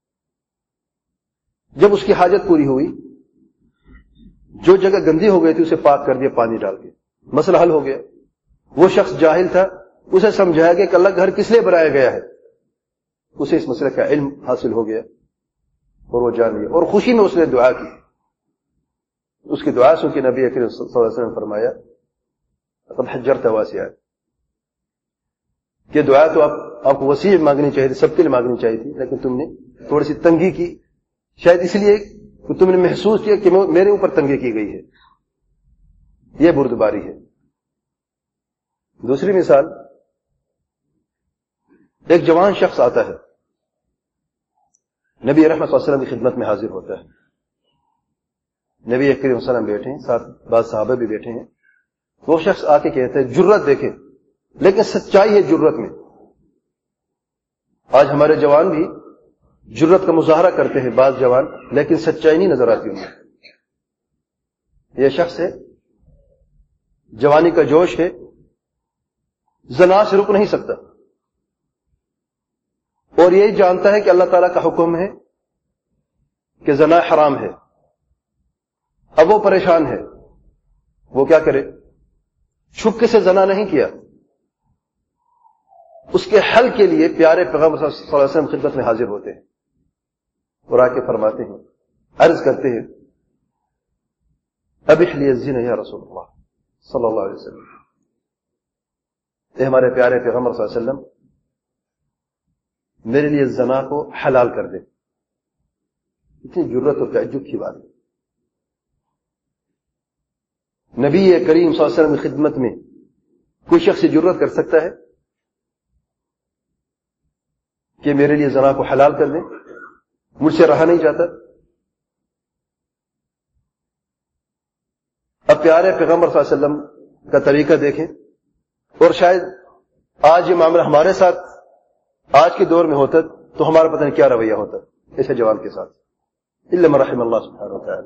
جب اس کی حاجت پوری ہوئی، جو جگہ گندی ہو گئی تھی اسے پاک کر دیا پانی ڈال کے، مسئلہ حل ہو گیا. وہ شخص جاہل تھا، اسے سمجھایا گیا کہ اللہ گھر کس لیے بنایا گیا ہے، اسے اس مسئلے کا علم حاصل ہو گیا اور وہ جان لیا، اور خوشی میں اس نے دعا کی. اس کی دعا سن کے نبی اکرم صلی اللہ علیہ وسلم نے فرمایا قد حجرت واسعا، کہ دعا تو آپ آپ کو وسیع مانگنی چاہیے تھی، سب کے لیے مانگنی چاہیے تھی، لیکن تم نے تھوڑی سی تنگی کی، شاید اس لیے کہ تم نے محسوس کیا کہ میرے اوپر تنگی کی گئی ہے. یہ بردباری ہے. دوسری مثال، ایک جوان شخص آتا ہے، نبی رحمت صلی اللہ علیہ وسلم کی خدمت میں حاضر ہوتا ہے. نبی کریم صلی اللہ علیہ وسلم بیٹھے ہیں، ساتھ بعض صحابہ بھی بیٹھے ہیں. وہ شخص آ کے کہتے ہیں جرت دیکھیں، لیکن سچائی ہے جرت میں. آج ہمارے جوان بھی جرت کا مظاہرہ کرتے ہیں، بعض جوان، لیکن سچائی نہیں نظر آتی ان میں. یہ شخص ہے، جوانی کا جوش ہے، زنا سے رک نہیں سکتا، اور یہی جانتا ہے کہ اللہ تعالیٰ کا حکم ہے کہ زنا حرام ہے. اب وہ پریشان ہے، وہ کیا کرے؟ چھپکے سے زنا نہیں کیا. اس کے حل کے لیے پیارے پیغمبر صلی اللہ علیہ وسلم خدمت میں حاضر ہوتے ہیں اور آ کے فرماتے ہیں، عرض کرتے ہیں ابح لی الزنا یا رسول اللہ صلی اللہ علیہ وسلم، اے ہمارے پیارے پیغمبر صلی اللہ علیہ وسلم میرے لیے زنا کو حلال کر دے. اتنی جرت اور تعجب کی بات ہے. نبی کریم صلی اللہ علیہ وسلم کی خدمت میں کوئی شخص جرت کر سکتا ہے کہ میرے لیے زنا کو حلال کر دیں؟ مجھ سے رہا نہیں جاتا. اب پیارے پیغمبر صلی اللہ علیہ وسلم کا طریقہ دیکھیں، اور شاید آج یہ معاملہ ہمارے ساتھ آج کے دور میں ہوتا تو ہمارا پتہ نہیں کیا رویہ ہوتا ایسے جوان کے ساتھ، الا من رحم اللہ سبحانہ وتعالی.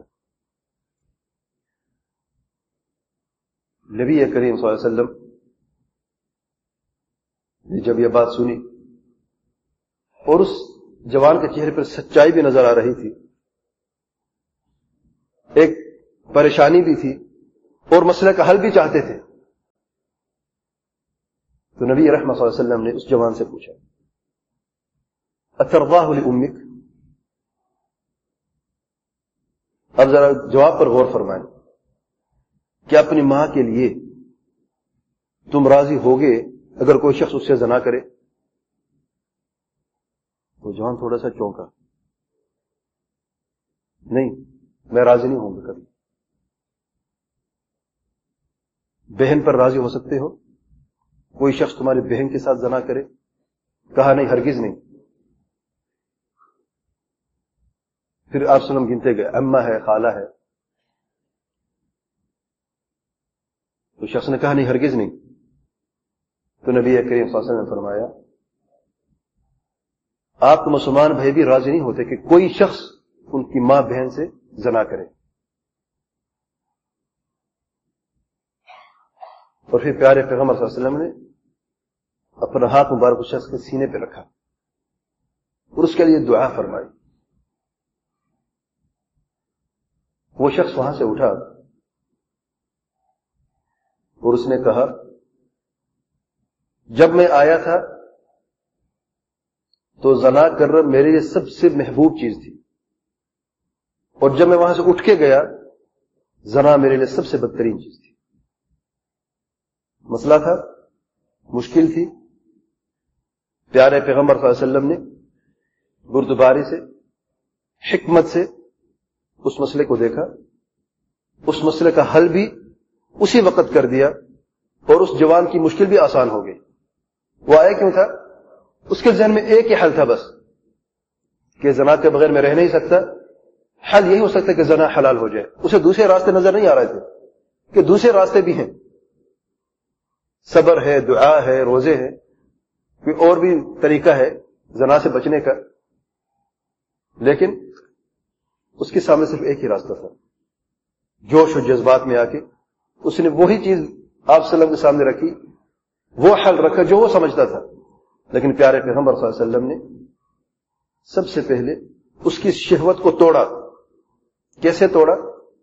نبی کریم صلی اللہ علیہ وسلم نے جب یہ بات سنی اور اس جوان کے چہرے پر سچائی بھی نظر آ رہی تھی، ایک پریشانی بھی تھی، اور مسئلے کا حل بھی چاہتے تھے. تو نبی رحمت صلی اللہ علیہ وسلم نے اس جوان سے پوچھا اترضاہ لأمک. اب ذرا جواب پر غور فرمائیں. کیا اپنی ماں کے لیے تم راضی ہوگے اگر کوئی شخص اس سے زنا کرے؟ وہ جوان تھوڑا سا چونکا. نہیں، میں راضی نہیں ہوں گا کبھی. بہن پر راضی ہو سکتے ہو؟ کوئی شخص تمہاری بہن کے ساتھ زنا کرے؟ کہا نہیں، ہرگز نہیں. پھر آپ سلم گنتے گئے، اماں ہے، خالہ ہے. تو شخص نے کہا نہیں، ہرگز نہیں. تو نبی کریم صلی اللہ علیہ وسلم نے فرمایا آپ تو مسلمان بھائی بھی راضی نہیں ہوتے کہ کوئی شخص ان کی ماں بہن سے زنا کرے. اور پھر پیارے پیغمبر صلی اللہ علیہ وسلم نے اپنا ہاتھ مبارک اس شخص کے سینے پہ رکھا اور اس کے لیے دعا فرمائی. وہ شخص وہاں سے اٹھا اور اس نے کہا جب میں آیا تھا تو زنا کرنا میرے لیے سب سے محبوب چیز تھی، اور جب میں وہاں سے اٹھ کے گیا زنا میرے لیے سب سے بدترین چیز تھی. مسئلہ تھا، مشکل تھی. پیارے پیغمبر صلی اللہ علیہ وسلم نے بردباری سے، حکمت سے اس مسئلے کو دیکھا، اس مسئلے کا حل بھی اسی وقت کر دیا، اور اس جوان کی مشکل بھی آسان ہو گئی. وہ آیا کیوں تھا؟ اس کے ذہن میں ایک ہی حل تھا بس، کہ زنا کے بغیر میں رہ نہیں سکتا. حل یہی ہو سکتا کہ زنا حلال ہو جائے. اسے دوسرے راستے نظر نہیں آ رہے تھے کہ دوسرے راستے بھی ہیں، صبر ہے، دعا ہے، روزے ہیں، کوئی اور بھی طریقہ ہے زنا سے بچنے کا. لیکن اس کے سامنے صرف ایک ہی راستہ تھا. جوش و جذبات میں آ کے اس نے وہی چیز آپ صلی اللہ علیہ وسلم کے سامنے رکھی، وہ حل رکھا جو وہ سمجھتا تھا. لیکن پیارے پیغمبر صلی اللہ علیہ وسلم نے سب سے پہلے اس کی شہوت کو توڑا. کیسے توڑا؟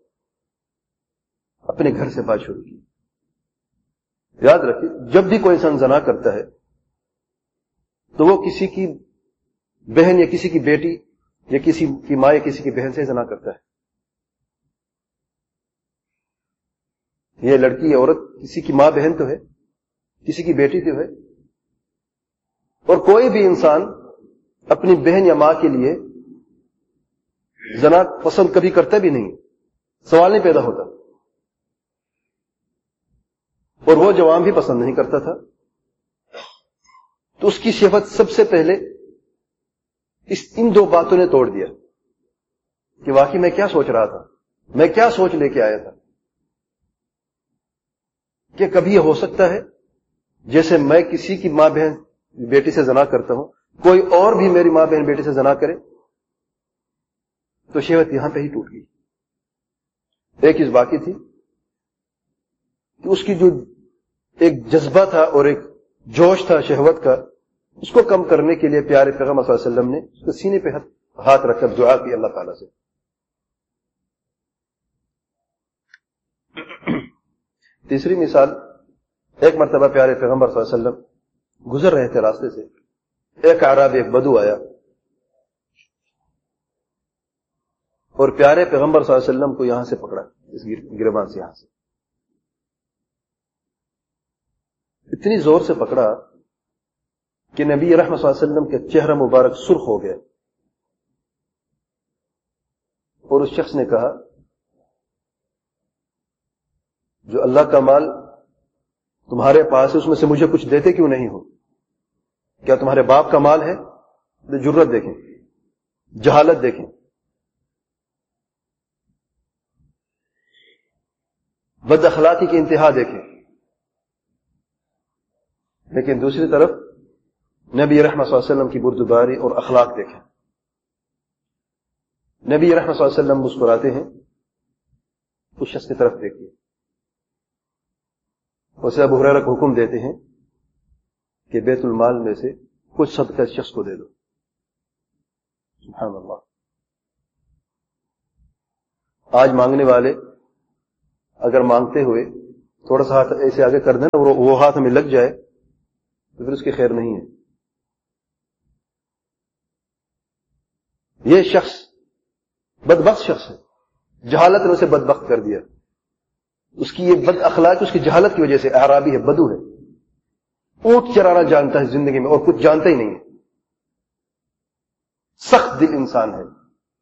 اپنے گھر سے بات شروع کی. یاد رکھیے، جب بھی کوئی انسان زنا کرتا ہے تو وہ کسی کی بہن یا کسی کی بیٹی یا کسی کی ماں یا کسی کی بہن سے زنا کرتا ہے. یہ لڑکی یا عورت کسی کی ماں بہن تو ہے، کسی کی بیٹی تو ہے. اور کوئی بھی انسان اپنی بہن یا ماں کے لیے زنا پسند کبھی کرتا بھی نہیں، سوال نہیں پیدا ہوتا. اور وہ جوان بھی پسند نہیں کرتا تھا. تو اس کی شہوت سب سے پہلے اس ان دو باتوں نے توڑ دیا کہ واقعی میں کیا سوچ رہا تھا، میں کیا سوچ لے کے آیا تھا. کہ کبھی یہ ہو سکتا ہے جیسے میں کسی کی ماں بہن بیٹی سے زنا کرتا ہوں، کوئی اور بھی میری ماں بہن بیٹی سے زنا کرے؟ تو شہوت یہاں پہ ہی ٹوٹ گئی. ایک چیز باقی تھی کہ اس کی جو ایک جذبہ تھا اور ایک جوش تھا شہوت کا، اس کو کم کرنے کے لیے پیارے پیغمبر صلی اللہ علیہ وسلم نے اس کے سینے پہ ہاتھ رکھ کر دعا کی اللہ تعالیٰ سے. تیسری مثال، ایک مرتبہ پیارے پیغمبر صلی اللہ علیہ وسلم گزر رہے تھے راستے سے. ایک اعرابی، ایک بدو آیا اور پیارے پیغمبر صلی اللہ علیہ وسلم کو یہاں سے پکڑا، اس گریبان سے، یہاں سے اتنی زور سے پکڑا کہ نبی رحمت صلی اللہ علیہ وسلم کے چہرہ مبارک سرخ ہو گیا. اور اس شخص نے کہا جو اللہ کا مال تمہارے پاس ہے اس میں سے مجھے کچھ دیتے کیوں نہیں ہو؟ کیا تمہارے باپ کا مال ہے؟ جرت دیکھیں، جہالت دیکھیں. بد اخلاقی کی انتہا دیکھیں. لیکن دوسری طرف نبی رحمت صلی اللہ علیہ وسلم کی بردباری اور اخلاق دیکھیں. نبی رحمت صلی اللہ علیہ وسلم مسکراتے ہیں، اس شخص کی طرف دیکھیے. اسے ابو ہریرہ کو حکم دیتے ہیں کہ بیت المال میں سے کچھ صدقہ اس شخص کو دے دو. سبحان اللہ. آج مانگنے والے اگر مانگتے ہوئے تھوڑا سا ہاتھ ایسے آگے کر دیں نا اور وہ ہاتھ ہمیں لگ جائے تو پھر اس کی خیر نہیں ہے. یہ شخص بدبخت شخص ہے, جہالت نے اسے بدبخت کر دیا. اس کی یہ بد اخلاق اس کی جہالت کی وجہ سے. اعرابی ہے, بدو ہے, اونٹ چرانا جانتا ہے زندگی میں اور کچھ جانتا ہی نہیں ہے. سخت دل انسان ہے.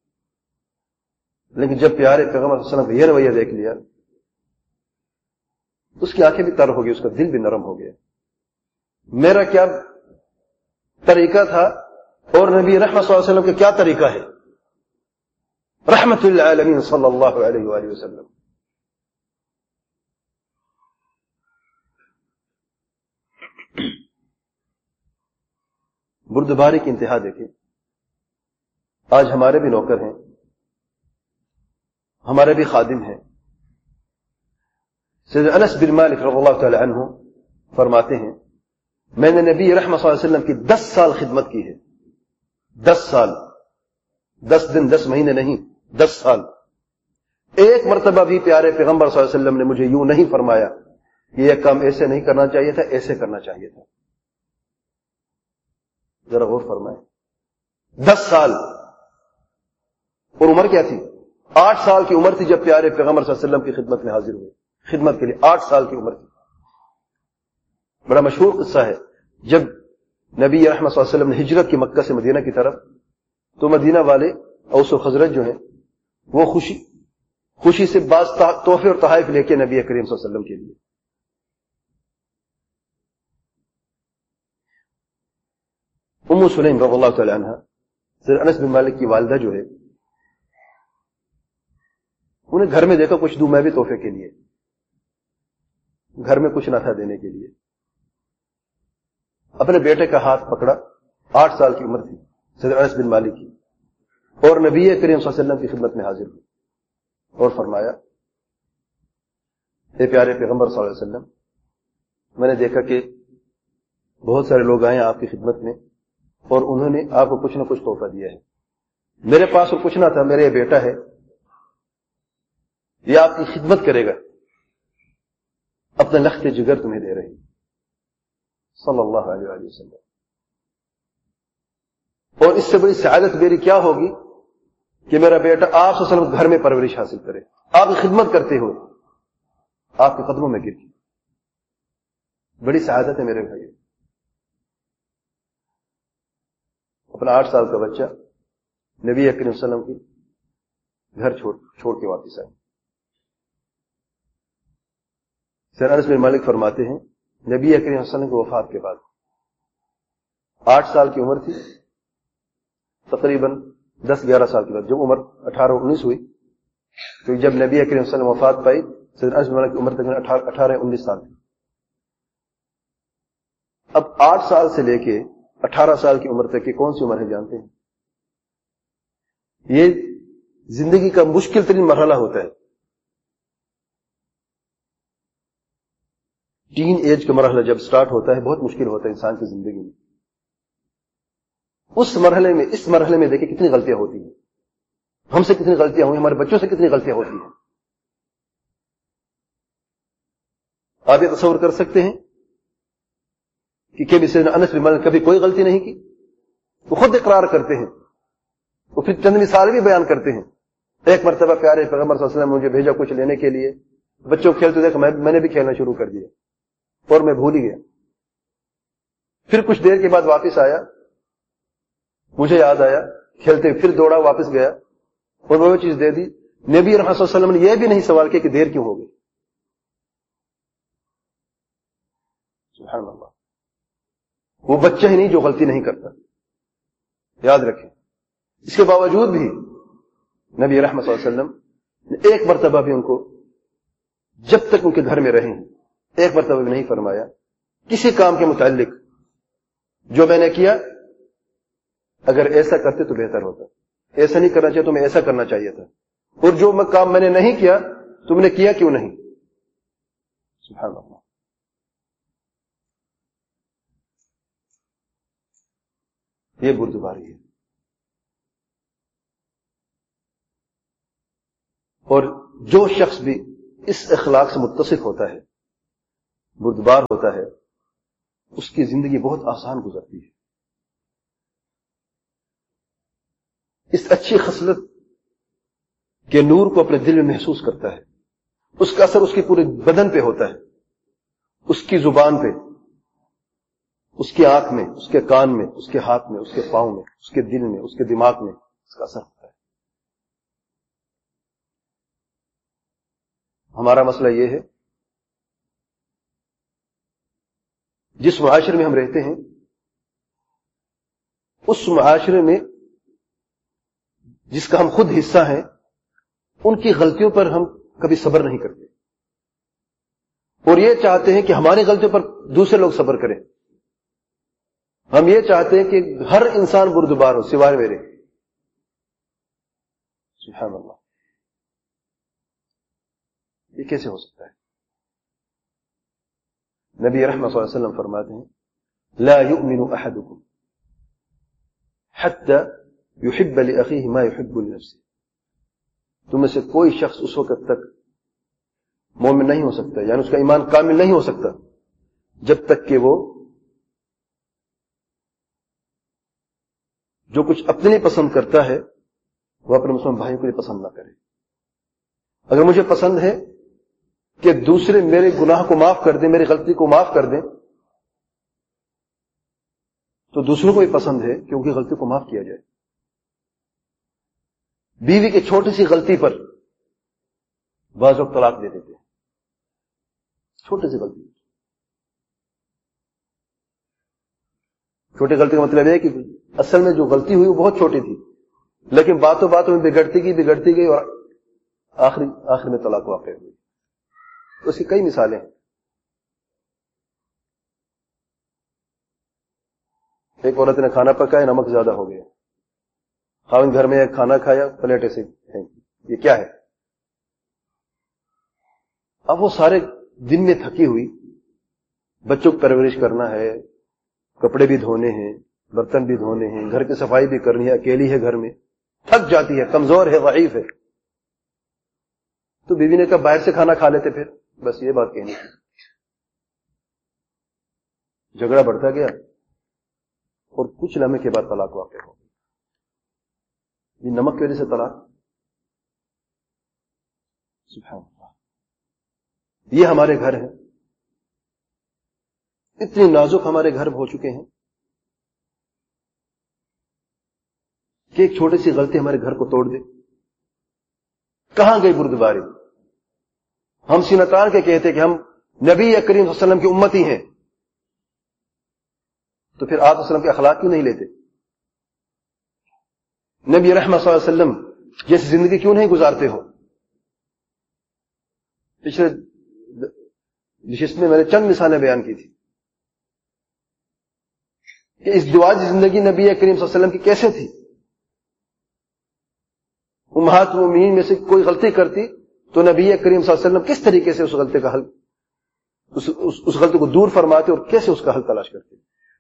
لیکن جب پیارے پیغمبر صلی اللہ علیہ وسلم کا یہ رویہ دیکھ لیا, اس کی آنکھیں بھی تر ہو گئی, اس کا دل بھی نرم ہو گیا. میرا کیا طریقہ تھا اور نبی رحمت صلی اللہ علیہ وسلم کا کیا طریقہ ہے, رحمت للعالمین صلی اللہ علیہ وآلہ وسلم. بردباری کی انتہا دیکھیں. آج ہمارے بھی نوکر ہیں, ہمارے بھی خادم ہیں. سیدنا انس بن مالک رضی اللہ تعالی عنہ فرماتے ہیں, میں نے نبی رحمت صلی اللہ علیہ وسلم کی دس سال خدمت کی ہے. دس سال, دس دن دس مہینے نہیں, دس سال. ایک مرتبہ بھی پیارے پیغمبر صلی اللہ علیہ وسلم نے مجھے یوں نہیں فرمایا کہ یہ کام ایسے نہیں کرنا چاہیے تھا, ایسے کرنا چاہیے تھا. ذرا غور فرمائیں. دس سال. اور عمر کیا تھی؟ آٹھ سال کی عمر تھی جب پیارے پیغمبر صلی اللہ علیہ وسلم کی خدمت میں حاضر ہوئے. خدمت کے لیے آٹھ سال کی عمر تھی. بڑا مشہور قصہ ہے, جب نبی رحمت صلی اللہ علیہ وسلم نے ہجرت کی مکہ سے مدینہ کی طرف, تو مدینہ والے اوس و خزرج جو ہیں وہ خوشی خوشی سے بعض تحفے اور تحائف لے کے نبی کریم صلی اللہ علیہ وسلم کے لیے. ام سلیم رضی اللہ تعالی عنہ, سیدنا انس بن مالک کی والدہ جو ہے, انہیں گھر میں دیکھا کچھ دوں میں بھی تحفے کے لیے. گھر میں کچھ نہ تھا دینے کے لیے. اپنے بیٹے کا ہاتھ پکڑا, آٹھ سال کی عمر تھی سیدنا انس بن مالک کی, اور نبی کریم صلی اللہ علیہ وسلم کی خدمت میں حاضر ہوئی اور فرمایا, اے پیارے پیغمبر صلی اللہ علیہ وسلم, میں نے دیکھا کہ بہت سارے لوگ آئے آپ کی خدمت میں اور انہوں نے آپ کو کچھ نہ کچھ تحفہ دیا ہے. میرے پاس وہ کچھ نہ تھا, میرا یہ بیٹا ہے, یہ آپ کی خدمت کرے گا, اپنے لخت جگر تمہیں دے رہی صلی اللہ علیہ وآلہ وسلم. اور اس سے بڑی سعادت میری کیا ہوگی کہ میرا بیٹا آپ صلی اللہ علیہ وسلم گھر میں پرورش حاصل کرے, آپ کی خدمت کرتے ہوئے آپ کے قدموں میں گر کے. بڑی سعادت ہے میرے بھائی. اپنا آٹھ سال کا بچہ نبی اکرم صلی اللہ علیہ وسلم کی گھر چھوڑ چھوڑ کے واپس آئے. سیدنا انس بن مالک فرماتے ہیں, نبی اکرم صلی اللہ علیہ وسلم کی وفات کے بعد آٹھ سال کی عمر تھی, تقریباً دس گیارہ سال کے بعد جب عمر اٹھارہ انیس ہوئی, تو جب نبی اکرم صلی اللہ علیہ وسلم وفات پائی, سیدنا انس بن مالک کی عمر تقریباً اٹھارہ انیس سال تھی. اب آٹھ سال سے لے کے اٹھارہ سال کی عمر تک کی کون سی عمر ہے جانتے ہیں؟ یہ زندگی کا مشکل ترین مرحلہ ہوتا ہے. ٹین ایج کا مرحلہ جب سٹارٹ ہوتا ہے بہت مشکل ہوتا ہے انسان کی زندگی میں. اس مرحلے میں اس مرحلے میں دیکھیں کتنی غلطیاں ہوتی ہیں, ہم سے کتنی غلطیاں ہوئی, ہمارے بچوں سے کتنی غلطیاں ہوتی ہیں. آپ یہ تصور کر سکتے ہیں کہ کبھی سیدنا انس بن مالک کبھی کوئی غلطی نہیں کی؟ وہ خود اقرار کرتے ہیں, وہ پھر چند مثال بھی بیان کرتے ہیں. ایک مرتبہ پیارے پیغمبر صلی اللہ علیہ وسلم نے مجھے بھیجا کچھ لینے کے لیے, بچوں کو کھیلتے دیکھا, میں نے بھی کھیلنا شروع کر دیا اور میں بھول ہی گیا. پھر کچھ دیر کے بعد واپس آیا, مجھے یاد آیا, کھیلتے پھر دوڑا واپس گیا اور وہ چیز دے دی. نبی رحمت صلی اللہ علیہ وسلم نے یہ بھی نہیں سوال کیا کہ دیر کیوں ہو گئی. سبحان اللہ. وہ بچہ ہی نہیں جو غلطی نہیں کرتا, یاد رکھیں. اس کے باوجود بھی نبی رحمت صلی اللہ علیہ وسلم نے ایک مرتبہ بھی ان کو, جب تک ان کے گھر میں رہیں, ایک مرتبہ بھی نہیں فرمایا کسی کام کے متعلق جو میں نے کیا اگر ایسا کرتے تو بہتر ہوتا, ایسا نہیں کرنا چاہیے تو میں ایسا کرنا چاہیے تھا, اور جو میں کام میں نے نہیں کیا تم نے کیا کیوں نہیں. سبحان اللہ. یہ بردباری ہے. اور جو شخص بھی اس اخلاق سے متصف ہوتا ہے، بردبار ہوتا ہے، اس کی زندگی بہت آسان گزرتی ہے. اس اچھی خصلت کے نور کو اپنے دل میں محسوس کرتا ہے، اس کا اثر اس کے پورے بدن پہ ہوتا ہے، اس کی زبان پہ، اس کی آنکھ میں، اس کے کان میں، اس کے ہاتھ میں، اس کے پاؤں میں، اس کے دل میں، اس کے دماغ میں اس کا اثر ہوتا ہے. ہمارا مسئلہ یہ ہے، جس معاشرے میں ہم رہتے ہیں اس معاشرے میں جس کا ہم خود حصہ ہیں، ان کی غلطیوں پر ہم کبھی صبر نہیں کرتے، اور یہ چاہتے ہیں کہ ہماری غلطیوں پر دوسرے لوگ صبر کریں. ہم یہ چاہتے ہیں کہ ہر انسان بردبار ہو سوائے میرے. سبحان اللہ، یہ کیسے ہو سکتا ہے؟ نبی رحمت صلی اللہ علیہ وسلم فرماتے ہیں لا يؤمن احدكم حتى يحب لاخيه ما يحب لنفسه. تم میں سے کوئی شخص اس وقت تک مومن نہیں ہو سکتا، یعنی اس کا ایمان کامل نہیں ہو سکتا جب تک کہ وہ جو کچھ اپنے لیے پسند کرتا ہے وہ اپنے مسلمان بھائیوں کے لیے پسند نہ کرے. اگر مجھے پسند ہے کہ دوسرے میرے گناہ کو معاف کر دیں، میری غلطی کو معاف کر دیں، تو دوسروں کو بھی پسند ہے کہ ان کی غلطی کو معاف کیا جائے. بیوی کی چھوٹی سی غلطی پر بعض لوگ طلاق دے دیتے ہیں، چھوٹی سی غلطی. چھوٹی غلطی کا مطلب ہے کہ اصل میں جو غلطی ہوئی وہ بہت چھوٹی تھی، لیکن باتوں باتوں میں بگڑتی گئی بگڑتی گئی اور آخری آخر میں طلاق واقع ہوئی. تو اس کی کئی مثالیں ہیں. ایک عورت نے کھانا پکایا، نمک زیادہ ہو گیا، خاوند گھر میں کھانا کھایا، پلیٹ ایسے پھینکی. یہ کیا ہے؟ اب وہ سارے دن میں تھکی ہوئی، بچوں کو پرورش کرنا ہے، کپڑے بھی دھونے ہیں، برتن بھی دھونے ہیں، گھر کی صفائی بھی کرنی ہے، اکیلی ہے گھر میں، تھک جاتی ہے، کمزور ہے، ضعیف ہے. تو بیوی نے کہا باہر سے کھانا کھا لیتے. پھر بس یہ بات کہنی تھی. جھگڑا بڑھتا گیا اور کچھ لمحے کے بعد طلاق واقع ہو گئی. یہ نمک کی وجہ سے طلاق. سبحان اللہ. یہ ہمارے گھر ہیں، اتنے نازک ہمارے گھر ہو چکے ہیں کہ ایک چھوٹی سی غلطی ہمارے گھر کو توڑ دے. کہاں گئی بردباری؟ ہم سینہ تان کے کہتے کہ ہم نبی کریم صلی اللہ علیہ وسلم کی امتی ہیں، تو پھر آپ وسلم کے اخلاق کیوں نہیں لیتے؟ نبی رحمت صلی اللہ علیہ وسلم جیسی زندگی کیوں نہیں گزارتے ہو؟ پچھلے نشست میں میں نے چند مثالیں بیان کی تھی کہ اس دعائی زندگی نبی کریم صلی اللہ علیہ وسلم کی کیسے تھی. امہات المومنین میں سے کوئی غلطی کرتی تو نبی کریم صلی اللہ علیہ وسلم کس طریقے سے اس غلطی کا حل اس, اس, اس غلطی کو دور فرماتے اور کیسے اس کا حل تلاش کرتے.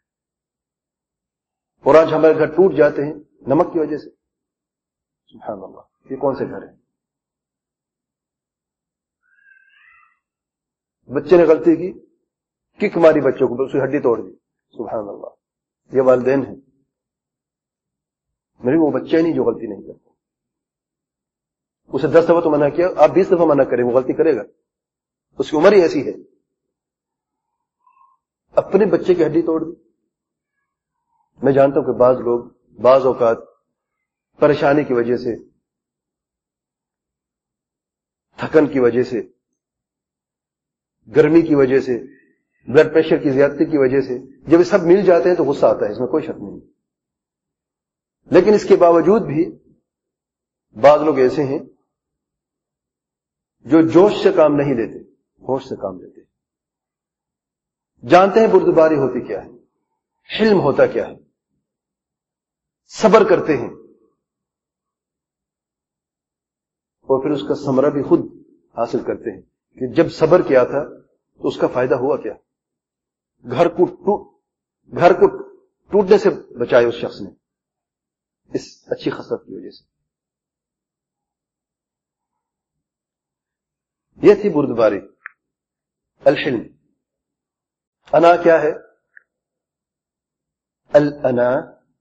اور آج ہمارے گھر ٹوٹ جاتے ہیں نمک کی وجہ سے. سبحان اللہ. یہ کون سے گھر ہیں؟ بچے نے غلطی کی، کک ماری بچوں کو، اس کی ہڈی توڑ دی. سبحان اللہ. یہ والدین ہیں. میرے وہ بچہ نہیں جو غلطی نہیں کرتا. اسے دس دفعہ تو منع کیا، آپ بیس دفعہ منع کریں وہ غلطی کرے گا، اس کی عمر ہی ایسی ہے. اپنے بچے کی ہڈی توڑ دی. میں جانتا ہوں کہ بعض لوگ بعض اوقات پریشانی کی وجہ سے، تھکن کی وجہ سے، گرمی کی وجہ سے، بلڈ پریشر کی زیادتی کی وجہ سے جب یہ سب مل جاتے ہیں تو غصہ آتا ہے، اس میں کوئی شک نہیں. لیکن اس کے باوجود بھی بعض لوگ ایسے ہیں جو جوش سے کام نہیں لیتے، ہوش سے کام لیتے. جانتے ہیں بردباری ہوتی کیا ہے، حلم ہوتا کیا ہے، صبر کرتے ہیں، اور پھر اس کا ثمرہ بھی خود حاصل کرتے ہیں کہ جب صبر کیا تھا تو اس کا فائدہ ہوا کیا. گھر کو ٹوٹ گھر کو ٹوٹنے سے بچائے اس شخص نے اس اچھی خصلت کی وجہ سے. یہ تھی بردباری. الحلم. انا کیا ہے؟ الانا،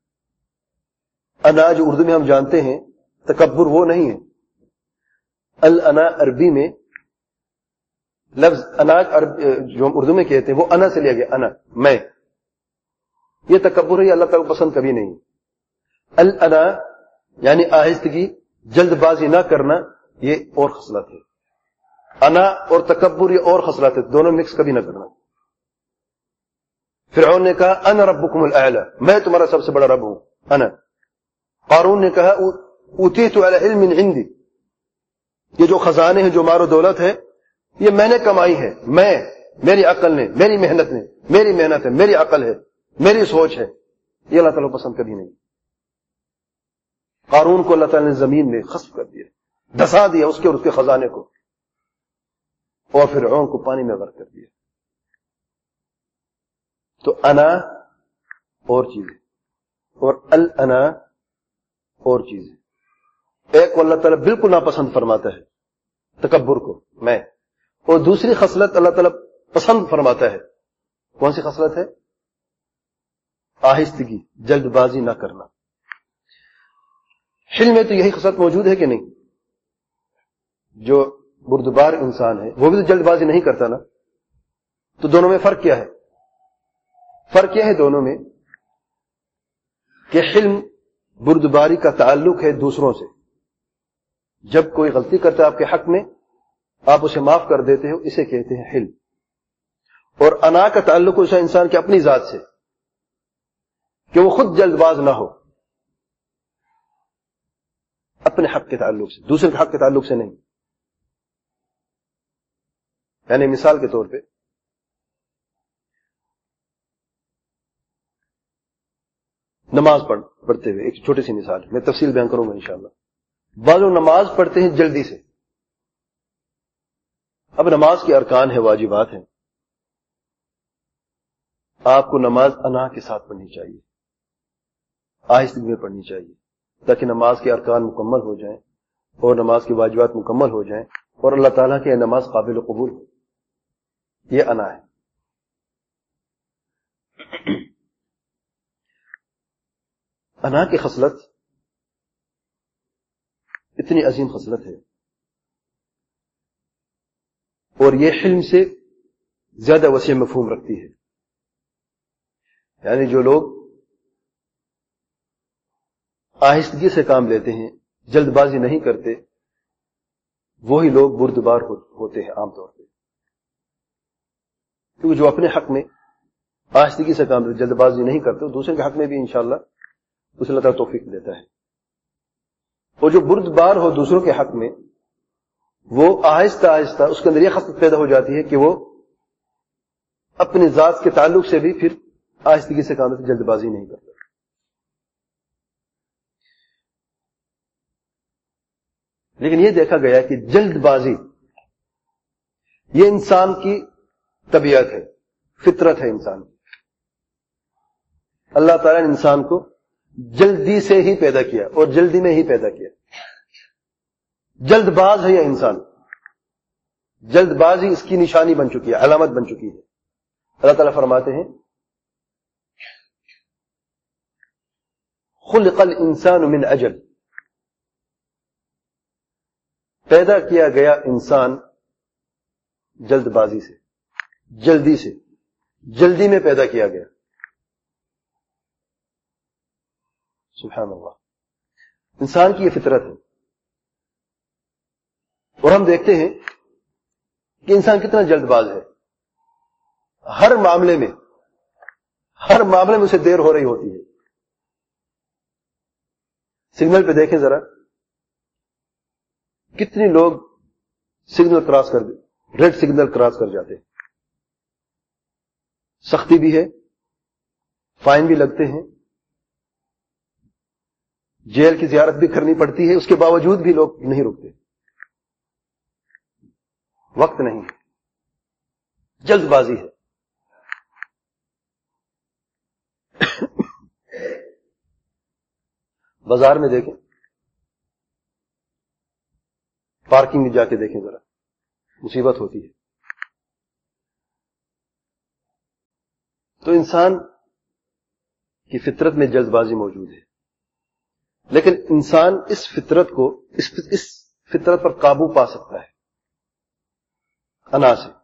انا جو اردو میں ہم جانتے ہیں تکبر وہ نہیں ہے. الانا عربی میں لفظ انا جو ہم اردو میں کہتے ہیں وہ انا سے لیا گیا، انا میں. یہ تکبر ہے، یہ اللہ تعالیٰ کو پسند کبھی نہیں. الانا یعنی آہستگی، جلد بازی نہ کرنا، یہ اور خصلت ہے. انا اور تکبر یہ اور خصلت ہے، دونوں مکس کبھی نہ کرنا. فرعون نے کہا انا ربکم الاعلی، میں تمہارا سب سے بڑا رب ہوں. انا. قارون نے کہا اوتیت علی علم عندی، یہ جو خزانے ہیں، جو مال و دولت ہے، یہ میں نے کمائی ہے، میں میری عقل نے، میری محنت نے، میری محنت ہے، میری عقل ہے، میری سوچ ہے. یہ اللہ تعالیٰ کو پسند کبھی نہیں. قارون کو اللہ تعالیٰ نے زمین میں خسف کر دیا، دھسا دیا اس کے اور اس کے خزانے کو، اور فرعون کو پانی میں غرق کر دیا. تو انا اور چیزیں اور الانا اور چیزیں. ایک کو اللہ تعالیٰ بالکل ناپسند فرماتا ہے تکبر کو، میں، اور دوسری خصلت اللہ تعالیٰ پسند فرماتا ہے. کون سی خصلت ہے؟ آہستگی، جلد بازی نہ کرنا. حلم میں تو یہی خصلت موجود ہے کہ نہیں؟ جو بردبار انسان ہے وہ بھی تو جلد بازی نہیں کرتا نا. تو دونوں میں فرق کیا ہے؟ فرق کیا ہے دونوں میں کہ حلم بردباری کا تعلق ہے دوسروں سے. جب کوئی غلطی کرتا ہے آپ کے حق میں، آپ اسے معاف کر دیتے ہو، اسے کہتے ہیں حلم. اور انا کا تعلق اسے انسان کی اپنی ذات سے، کہ وہ خود جلد باز نہ ہو، اپنے حق کے تعلق سے، دوسرے کے حق کے تعلق سے نہیں. یعنی مثال کے طور پہ نماز پڑھ پڑھتے ہوئے ایک چھوٹی سی مثال ہے، میں تفصیل بیان کروں گا انشاءاللہ. بعض لوگ نماز پڑھتے ہیں جلدی سے. اب نماز کے ارکان ہیں، واجبات ہیں. آپ کو نماز انا کے ساتھ پڑھنی چاہیے، آہستگی میں پڑھنی چاہیے، تاکہ نماز کے ارکان مکمل ہو جائیں اور نماز کے واجبات مکمل ہو جائیں اور اللہ تعالیٰ کی نماز قابل قبول ہو. یہ انا ہے. انا کی خصلت اتنی عظیم خصلت ہے، اور یہ حلم سے زیادہ وسیع مفہوم رکھتی ہے. یعنی جو لوگ آہستگی سے کام لیتے ہیں، جلد بازی نہیں کرتے، وہی لوگ بردبار ہوتے ہیں عام طور پہ. کیونکہ جو اپنے حق میں آہستگی سے کام لیتے، جلد بازی نہیں کرتے، دوسرے کے حق میں بھی انشاءاللہ اسے اللہ تعالیٰ توفیق دیتا ہے. اور جو بردبار ہو دوسروں کے حق میں، وہ آہستہ آہستہ اس کے اندر یہ خصلت پیدا ہو جاتی ہے کہ وہ اپنی ذات کے تعلق سے بھی پھر آہستگی سے کام لیتے، جلد بازی نہیں کرتا. لیکن یہ دیکھا گیا کہ جلد بازی یہ انسان کی طبیعت ہے، فطرت ہے انسان کی. اللہ تعالیٰ نے انسان کو جلدی سے ہی پیدا کیا اور جلدی میں ہی پیدا کیا. جلد باز ہے یہ انسان، جلد بازی اس کی نشانی بن چکی ہے، علامت بن چکی ہے. اللہ تعالیٰ فرماتے ہیں خلق الانسان من عجل، پیدا کیا گیا انسان جلد بازی سے، جلدی سے، جلدی میں پیدا کیا گیا. سبحان اللہ. انسان کی یہ فطرت ہے. اور ہم دیکھتے ہیں کہ انسان کتنا جلد باز ہے. ہر معاملے میں ہر معاملے میں اسے دیر ہو رہی ہوتی ہے. سگنل پہ دیکھیں ذرا، کتنے لوگ سگنل کراس کر دے، ریڈ سگنل کراس کر جاتے ہیں. سختی بھی ہے، فائن بھی لگتے ہیں، جیل کی زیارت بھی کرنی پڑتی ہے، اس کے باوجود بھی لوگ نہیں رکتے. وقت نہیں، جلد بازی ہے. بازار میں دیکھیں، پارکنگ میں جا کے دیکھیں ذرا، مصیبت ہوتی ہے. تو انسان کی فطرت میں جلد بازی موجود ہے، لیکن انسان اس فطرت کو اس اس فطرت پر قابو پا سکتا ہے انا سے.